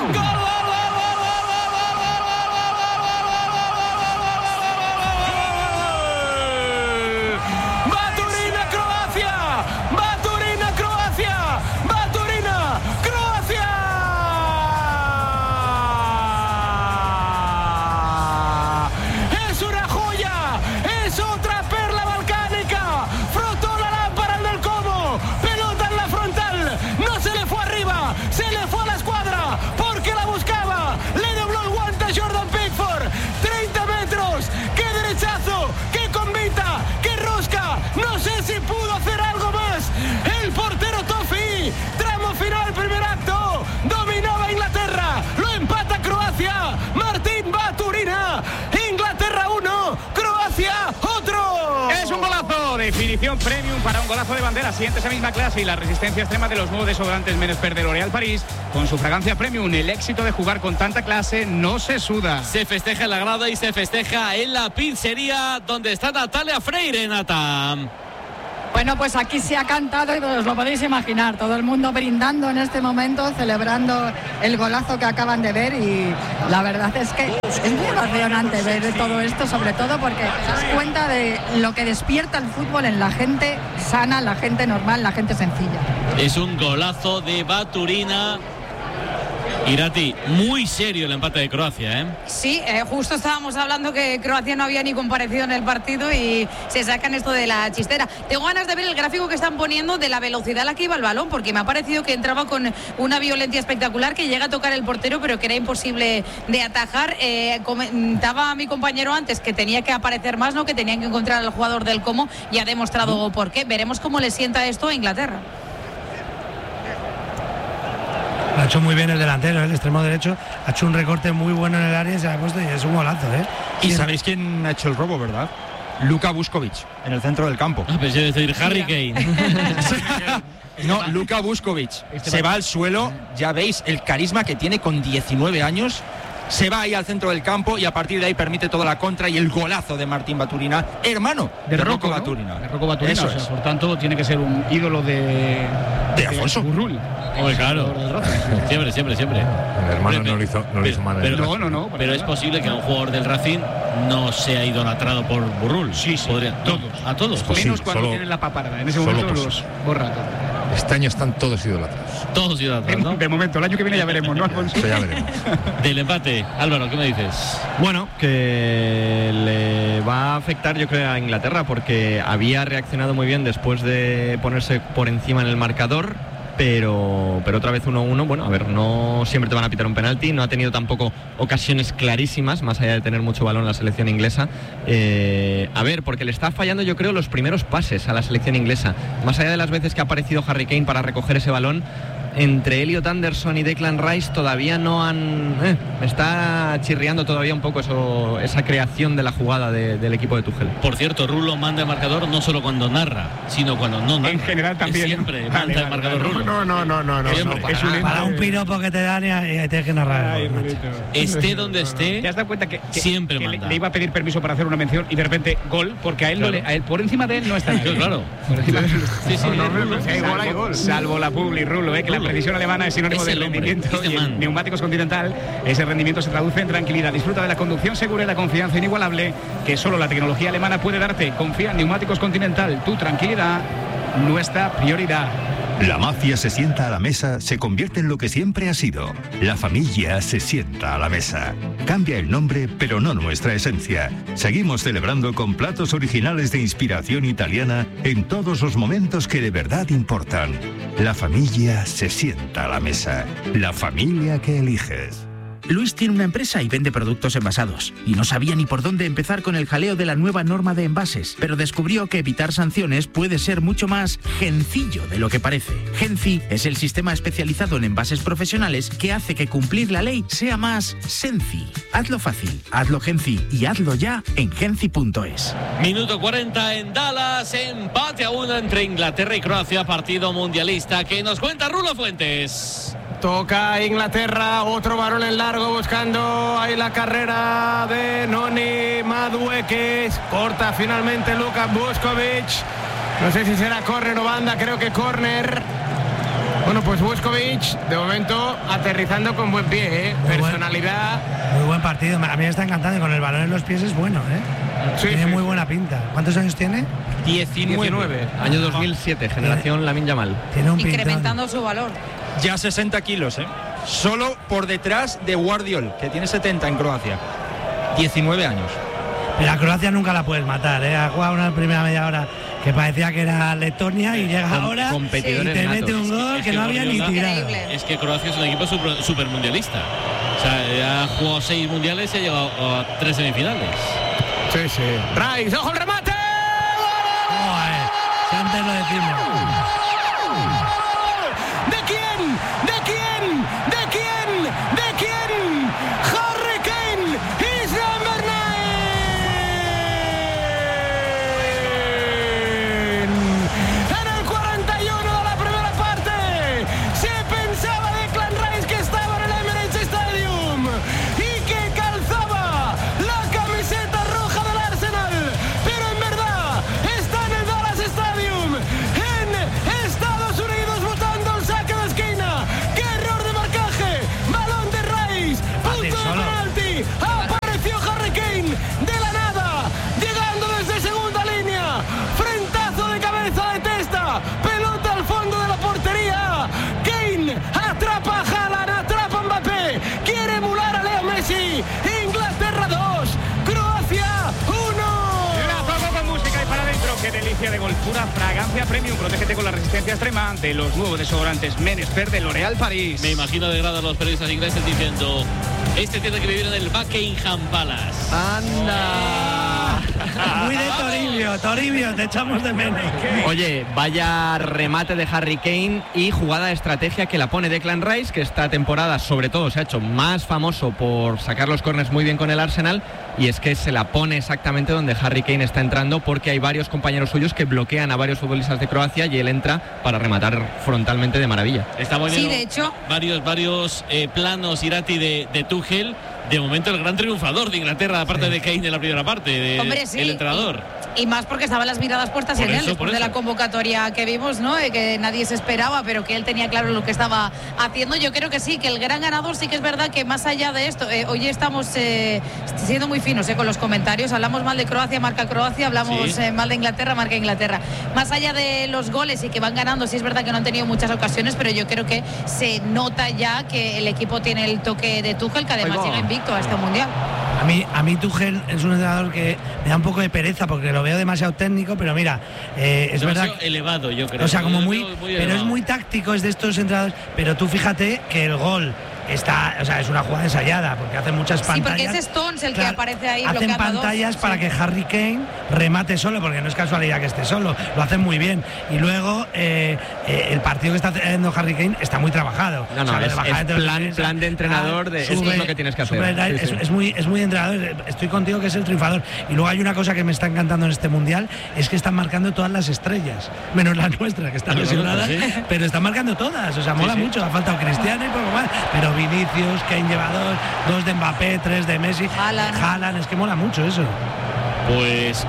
edición premium para un golazo de bandera. Siente esa misma clase y la resistencia extrema de los nuevos desodorantes Menesper de L'Oréal París. Con su fragancia premium, el éxito de jugar con tanta clase no se suda. Se festeja en la grada y se festeja en la pizzería donde está Natalia Freire, Nata. Bueno, pues aquí se ha cantado y os lo podéis imaginar, todo el mundo brindando en este momento, celebrando el golazo que acaban de ver, y la verdad es que es muy emocionante ver todo esto, sobre todo porque te das cuenta de lo que despierta el fútbol en la gente sana, la gente normal, la gente sencilla. Es un golazo de Baturina. Irati, muy serio el empate de Croacia, ¿eh? Sí, justo estábamos hablando que Croacia no había ni comparecido en el partido y se sacan esto de la chistera. Tengo ganas de ver el gráfico que están poniendo de la velocidad a la que iba el balón, porque me ha parecido que entraba con una violencia espectacular, que llega a tocar el portero, pero que era imposible de atajar. Comentaba mi compañero antes que tenía que aparecer más, ¿no? Que tenían que encontrar al jugador del Como, y ha demostrado por qué. Veremos cómo le sienta esto a Inglaterra. Lo ha hecho muy bien el delantero, el extremo derecho. Ha hecho un recorte muy bueno en el área y se ha puesto, y es un golazo, ¿eh? Y sabéis quién ha hecho el robo, ¿verdad? Luka Vuskovic, en el centro del campo. Ah, pensé decir Harry Kane. No, Luka Vuskovic se va al suelo. Ya veis el carisma que tiene con 19 años. Se va ahí al centro del campo y a partir de ahí permite toda la contra y el golazo de Martín Baturina, hermano de Rocco Baturina. De Rocco Baturina, Eso o sea, es. por tanto tiene que ser un ídolo de Alfonso Burrul. Hombre, claro. Siempre. El hermano no lo hizo mal. Pero es posible que a un jugador del Racing no sea idolatrado por Burrul. Sí, podría. todos. A todos. Menos cuando tienen la paparda. En ese solo momento posible. los borra todo. Este año están todos idolatrados. Todos idolatrados, ¿no? De momento, el año que viene ya veremos, ¿no, Alfonso? Eso ya veremos. Del empate, Álvaro, ¿qué me dices? Bueno, que le va a afectar, yo creo, a Inglaterra, porque había reaccionado muy bien después de ponerse por encima en el marcador, pero otra vez 1-1. Bueno, a ver, no siempre te van a pitar un penalti, no ha tenido tampoco ocasiones clarísimas, más allá de tener mucho balón la selección inglesa. A ver, porque le está fallando, yo creo, los primeros pases a la selección inglesa, más allá de las veces que ha aparecido Harry Kane para recoger ese balón. Entre Elliot Anderson y Declan Rice todavía no han... me está chirriando todavía un poco esa creación de la jugada del equipo de Tuchel. Por cierto, Rulo manda el marcador no solo cuando narra, sino cuando no narra. En general también. Siempre manda el marcador Rulo. No. Siempre. Para un piropo que te dan y tienes que narrar. Esté donde esté, ¿Te has dado cuenta que siempre que manda. le iba a pedir permiso para hacer una mención y de repente gol? Porque a él, Claro. a él por encima de él no está nadie. Claro. Por encima de él. Sí, Hay gol. Salvo la Publi, Rulo, que la precisión alemana es sinónimo Es de el hombre, rendimiento. es the Y en man. Neumáticos Continental, ese rendimiento se traduce en tranquilidad. Disfruta de la conducción segura y la confianza inigualable que solo la tecnología alemana puede darte. Confía en Neumáticos Continental. Tu tranquilidad, nuestra prioridad. La mafia se sienta a la mesa, se convierte en lo que siempre ha sido. La familia se sienta a la mesa. Cambia el nombre, pero no nuestra esencia. Seguimos celebrando con platos originales de inspiración italiana en todos los momentos que de verdad importan. La familia se sienta a la mesa. La familia que eliges. Luis tiene una empresa y vende productos envasados. Y no sabía ni por dónde empezar con el jaleo de la nueva norma de envases. Pero descubrió que evitar sanciones puede ser mucho más gencillo de lo que parece. Genci es el sistema especializado en envases profesionales que hace que cumplir la ley sea más senci. Hazlo fácil, hazlo Genci y hazlo ya en genci.es. Minuto 40 en Dallas, empate a 1 entre Inglaterra y Croacia, partido mundialista que nos cuenta Rulo Fuentes. Toca Inglaterra, otro balón en largo buscando ahí la carrera de Noni Madueke. Corta finalmente Luka Vuskovic. No sé si será córner o banda, creo que córner. Bueno, pues Vuskovic de momento aterrizando con buen pie, ¿eh? Personalidad. Muy buen partido, a mí me está encantando, y con el balón en los pies es bueno, ¿eh? Sí, tiene sí. muy buena pinta. ¿Cuántos años tiene? 19. Año 2007, generación Lamine Yamal. Tiene un Incrementando su valor. Ya 60 kilos, solo por detrás de Guardiol, que tiene 70 en Croacia. 19 años. Pero a Croacia nunca la puedes matar, ¿eh? Ha jugado una primera media hora que parecía que era Letonia y llega ahora y competidores te mete natos. un gol Es que no había ni Guardiola- tirado. Es que Croacia es un equipo super mundialista. O sea, ha jugado 6 mundiales y ha llegado a 3 semifinales. Sí. Rice, ojo el remate. Joder, si antes lo decimos. ¿De quién? Harry Kane is number 9. aquí. Inglaterra 2, Croacia 1. La pongo con música y para adentro. Qué delicia de gol. Pura fragancia premium. Protégete con la resistencia extrema de los nuevos desodorantes Men Expert de L'Oréal París. Me imagino de grado a los periodistas ingleses diciendo: este tiene que vivir en el Buckingham Palace. ¡Anda! Muy de Toribio, te echamos de menos. Oye, vaya remate de Harry Kane y jugada de estrategia que la pone Declan Rice, que esta temporada sobre todo se ha hecho más famoso por sacar los córners muy bien con el Arsenal, y es que se la pone exactamente donde Harry Kane está entrando, porque hay varios compañeros suyos que bloquean a varios futbolistas de Croacia y él entra para rematar frontalmente de maravilla. Está poniendo Sí, de hecho, varios planos, Irati, de Tuchel. De momento el gran triunfador de Inglaterra, aparte de Kane en la primera parte, hombre, sí, el entrenador. Y más porque estaban las miradas puestas Por en él eso, después por de eso. la convocatoria que vimos, ¿no? Que nadie se esperaba, pero que él tenía claro lo que estaba haciendo. Yo creo que sí, que el gran ganador sí que es verdad que más allá de esto, hoy estamos siendo muy finos con los comentarios. Hablamos mal de Croacia, marca Croacia, hablamos mal de Inglaterra, marca Inglaterra. Más allá de los goles y que van ganando, sí es verdad que no han tenido muchas ocasiones, pero yo creo que se nota ya que el equipo tiene el toque de Tuchel, que además llega invicto a este mundial. A mí Tuchel es un entrenador que me da un poco de pereza porque lo veo demasiado técnico, pero mira, es verdad. Elevado, yo creo. O sea, como Yo muy, lo veo pero elevado. es muy táctico, es de estos entrenadores. Pero tú fíjate que el gol está, o sea, es una jugada ensayada porque hace muchas pantallas. Sí, porque es Stones el que aparece ahí hacen bloqueando a pantallas dos. para que Harry Kane remate solo, porque no es casualidad que esté solo, lo hacen muy bien. Y luego el partido que está haciendo Harry Kane está muy trabajado. No, O sea, lo de es bajar entre los defensas, plan de entrenador, de esto es lo que tienes que hacer. Sí, sí. Es muy de entrenador. Estoy contigo que es el triunfador. Y luego hay una cosa que me está encantando en este mundial, es que están marcando todas las estrellas, menos la nuestra que está lesionada, pero están marcando todas. O sea, mola mucho. Ha faltado Cristiano y poco más, pero Vinicius, Kane lleva 2 de Mbappé, 3 de Messi, Haaland, es que mola mucho eso. Pues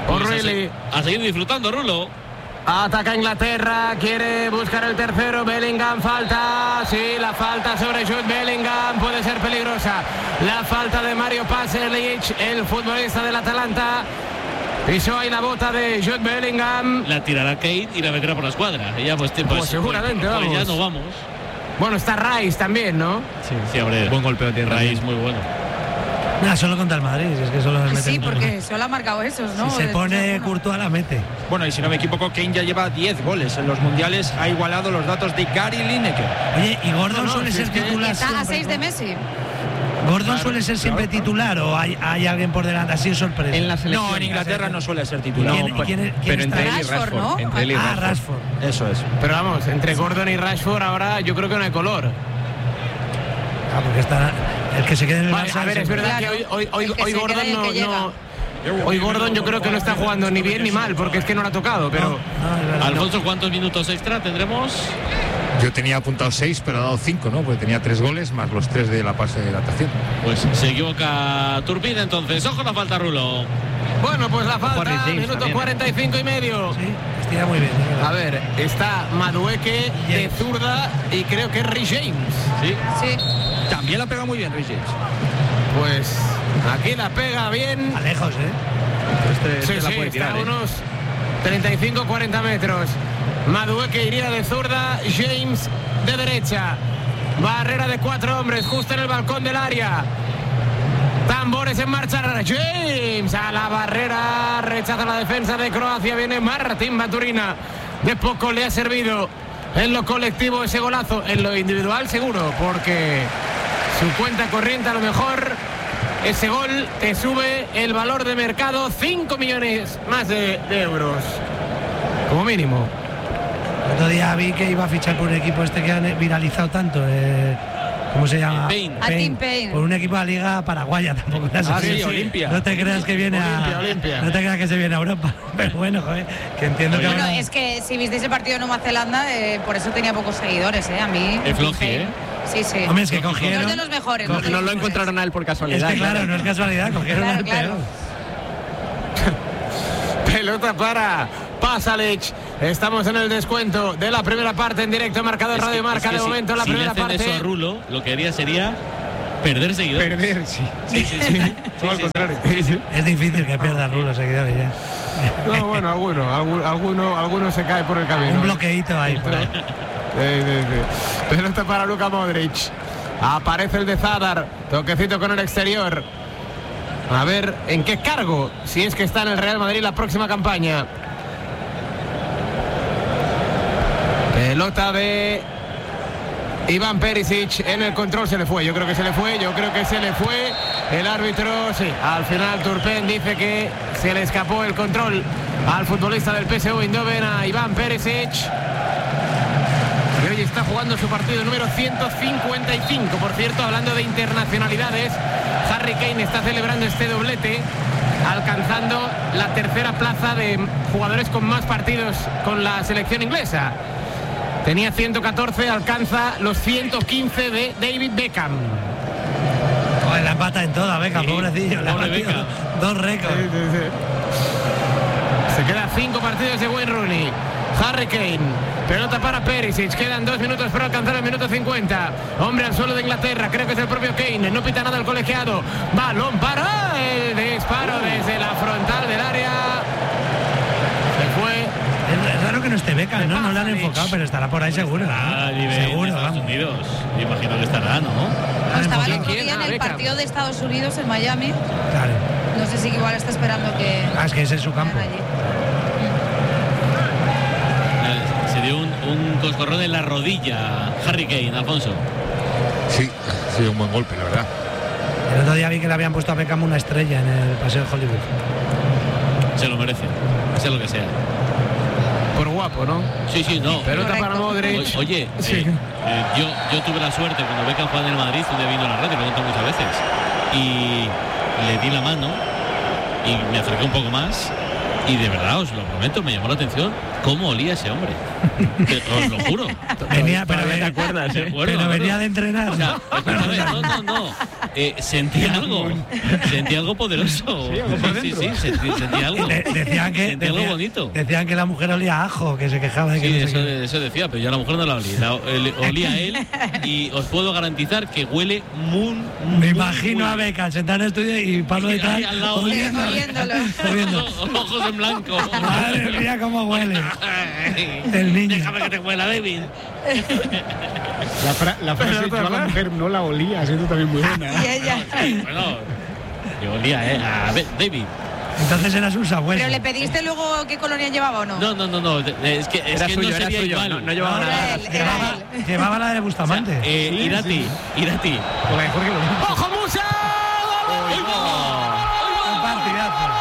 a seguir disfrutando, Rulo. Ataca Inglaterra, quiere buscar el tercero. Bellingham, falta. Sí, la falta sobre Jude Bellingham puede ser peligrosa. La falta de Mario Pasalic, el futbolista del Atalanta. Pisó ahí la bota de Jude Bellingham. La tirará Kane y la meterá por la escuadra. Y ya pues seguramente, pues vamos. ya no vamos. Bueno, está Rice también, ¿no? Sí, hombre. Buen golpeo tiene Rice, muy bueno. Nada, solo contra el Madrid, es que solo nos meten. Sí, porque solo ha marcado esos, ¿no? Si se pone Courtois la mete. Bueno, y si no me equivoco, Kane ya lleva 10 goles en los mundiales, ha igualado los datos de Gary Lineker. Oye, ¿y Gordon suele ser titular? Está a 6 de Messi. ¿Gordon suele ser siempre titular o hay alguien por delante? Así es sorpresa. En la selección. No, en Inglaterra no suele ser titular. Pero entre él y Rashford, ¿no? Entre él y Rashford. Rashford. Eso es. Pero vamos, entre Gordon y Rashford ahora yo creo que no hay color. Porque está el que se quede en el Vale, Barça a ver, es verdad que hoy Gordon no. Hoy Gordon yo creo que no está jugando ni bien ni mal, porque es que no lo ha tocado, pero. Alfonso, ¿cuántos minutos extra tendremos? Yo tenía apuntado 6, pero ha dado 5, ¿no? Porque tenía 3 goles más los 3 de la pase de natación. Pues se equivoca Turbina entonces. Ojo la falta, Rulo. Bueno, pues la falta, minuto 45 y medio. Sí, estira muy bien. A ver, está Madueke de zurda y creo que es Rhys James. Sí. También la pega muy bien Rhys James. Pues aquí la pega bien. A lejos, Sí, la puede está tirar, a unos 35-40 metros. Madueke iría de zurda, James de derecha. Barrera de 4 hombres justo en el balcón del área. Tambores en marcha. James a la barrera. Rechaza la defensa de Croacia. Viene Martín Baturina. De poco le ha servido en lo colectivo ese golazo. En lo individual seguro, porque su cuenta corriente a lo mejor ese gol te sube el valor de mercado 5 millones más de euros. Como mínimo. El otro día vi que iba a fichar por un equipo este que han viralizado tanto. ¿Cómo se llama? Payne. A Tim Payne. Por un equipo de la Liga Paraguaya tampoco. Sí, Olimpia. No te creas que viene Olimpia. No te creas que se viene a Europa. Pero bueno, joder, que entiendo que Bueno, ahora- es que si visteis el partido de Nueva Zelanda, por eso tenía pocos seguidores, a mí. Es floji, Sí, sí. Hombre, es que No cogieron. es de los mejores. No es de No los lo mejores. encontraron a él por Es casualidad. que claro, no es casualidad, cogieron Claro, al claro. peor. Pelota para Pasalic. Estamos en el descuento de la primera parte en directo, marcador Es que- Radio Marca es que de momento, la si primera le hacen parte. eso a Rulo, lo que haría sería perder seguidores. Perder, sí. Sí. Todo al contrario. Es difícil que pierda Rulo seguidores ya. No, bueno, alguno se cae por el camino. Un bloqueíto ahí. por ahí. Pelota para Luka Modric. Aparece el de Zadar. Toquecito con el exterior. A ver en qué cargo, si es que está en el Real Madrid la próxima campaña. Pelota de Iván Perisic en el control. Se le fue, yo creo que se le fue. El árbitro, sí, al final Turpin dice que se le escapó el control al futbolista del PSV Eindhoven, a Iván Perisic, que hoy está jugando su partido número 155. Por cierto, hablando de internacionalidades, Harry Kane está celebrando este doblete, alcanzando la tercera plaza de jugadores con más partidos con la selección inglesa. Tenía 114, alcanza los 115 de David Beckham. La empata en toda, Beckham, sí, pobrecillo. Pobre Beckham. 2 récords. Se quedan 5 partidos de Wayne Rooney. Harry Kane, pelota para Perisic, quedan 2 minutos para alcanzar el minuto 50. Hombre al suelo de Inglaterra, creo que es el propio Kane, no pita nada el colegiado. Balón para el disparo desde la frontal del área. Se fue. Es raro que no esté Beckham, ¿no? No le han enfocado, pero estará por ahí seguro. Seguro, Estados Unidos. Yo imagino que estará, ¿no? Estaba el otro día en el partido de Estados Unidos en Miami. Claro. No sé si igual está esperando que... Es que ese es su campo. Se dio un coscorrón en la rodilla Harry Kane, Alfonso. Sí, ha sido un buen golpe, la verdad. El otro día vi que le habían puesto a Beckham una estrella en el paseo de Hollywood. Se lo merece, sea lo que sea. Por guapo, ¿no? Sí, no. Pelota para Modric. Oye, sí. Yo tuve la suerte cuando Beckham jugaba en el Madrid, donde vino a la red, lo he contado muchas veces, y le di la mano y me acerqué un poco más y de verdad, os lo prometo, me llamó la atención cómo olía ese hombre. Os lo juro. Venía, pero ¿te acuerdas? Pero venía de entrenar. O sea, no. Sentí algo poderoso. Sí, sentí algo. Sentí algo bonito. Decían que la mujer olía a ajo, que se quejaba de que sí, eso decía, pero yo a la mujer no la olía. Olía a él y os puedo garantizar que huele muy. Me imagino a Beckham sentado en el estudio y Pablo detrás oliéndolo. Ojos en blanco. Madre mía, cómo huele. El niño. Déjame que te huela, David. La frase yo a la mujer no la olía, siendo también muy buena. Y ella. Bueno, yo olía, a David. Entonces eras un sabueso. ¿Pero le pediste luego qué colonia llevaba o no? No. Es que suyo, no sería suyo. igual. No llevaba nada. Llevaba la de Bustamante. O sea, Irati. Con la mejor que lo ¡Ojo, Musa! Un partidazo.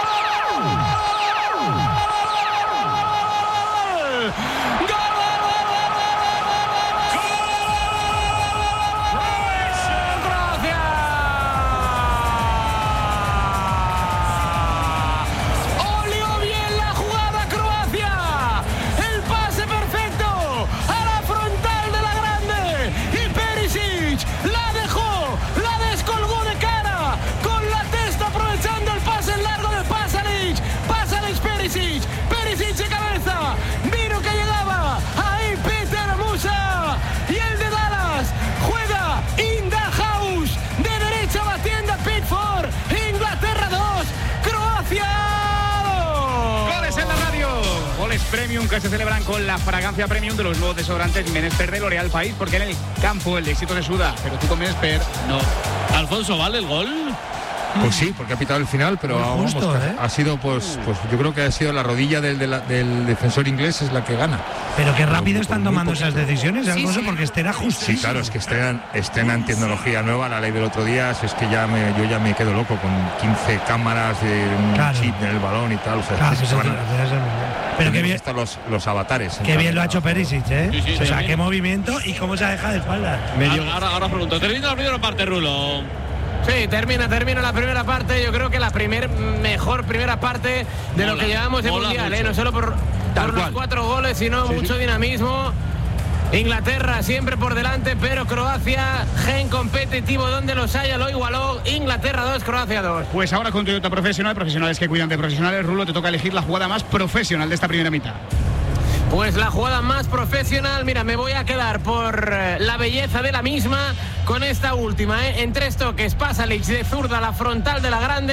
Premium, que se celebran con la fragancia premium de los nuevos desodorantes Menester de L'Oréal País, porque en el campo el éxito se suda, pero tú con Menester no. Alfonso, ¿vale el gol? Pues sí, porque ha pitado el final, pero justo, vamos, ha sido pues yo creo que ha sido la rodilla del defensor inglés es la que gana. Pero qué rápido están tomando esas decisiones, Alfonso, porque este era justo. Sí, claro, es que estrenan tecnología nueva, la ley del otro día, es que yo ya me quedo loco con 15 cámaras, un chip en el balón y tal, o sea, pero qué bien están los avatares. Qué bien lo ha hecho Perisic, ¿eh? Sí, o sea, qué movimiento y cómo se ha dejado de espalda. Ahora pregunto, ¿termina la primera parte, Rulo? Sí, termina la primera parte. Yo creo que la mejor primera parte de lo que llevamos de mundial, no solo por los 4 goles, sino mucho dinamismo. Inglaterra siempre por delante, pero Croacia, gen competitivo donde los haya, lo igualó. Inglaterra 2, Croacia 2. Pues ahora con Toyota Profesional, profesionales que cuidan de profesionales, Rulo, te toca elegir la jugada más profesional de esta primera mitad. Pues la jugada más profesional, mira, me voy a quedar por la belleza de la misma con esta última, En 3 toques, Pasalic de zurda a la frontal de la grande.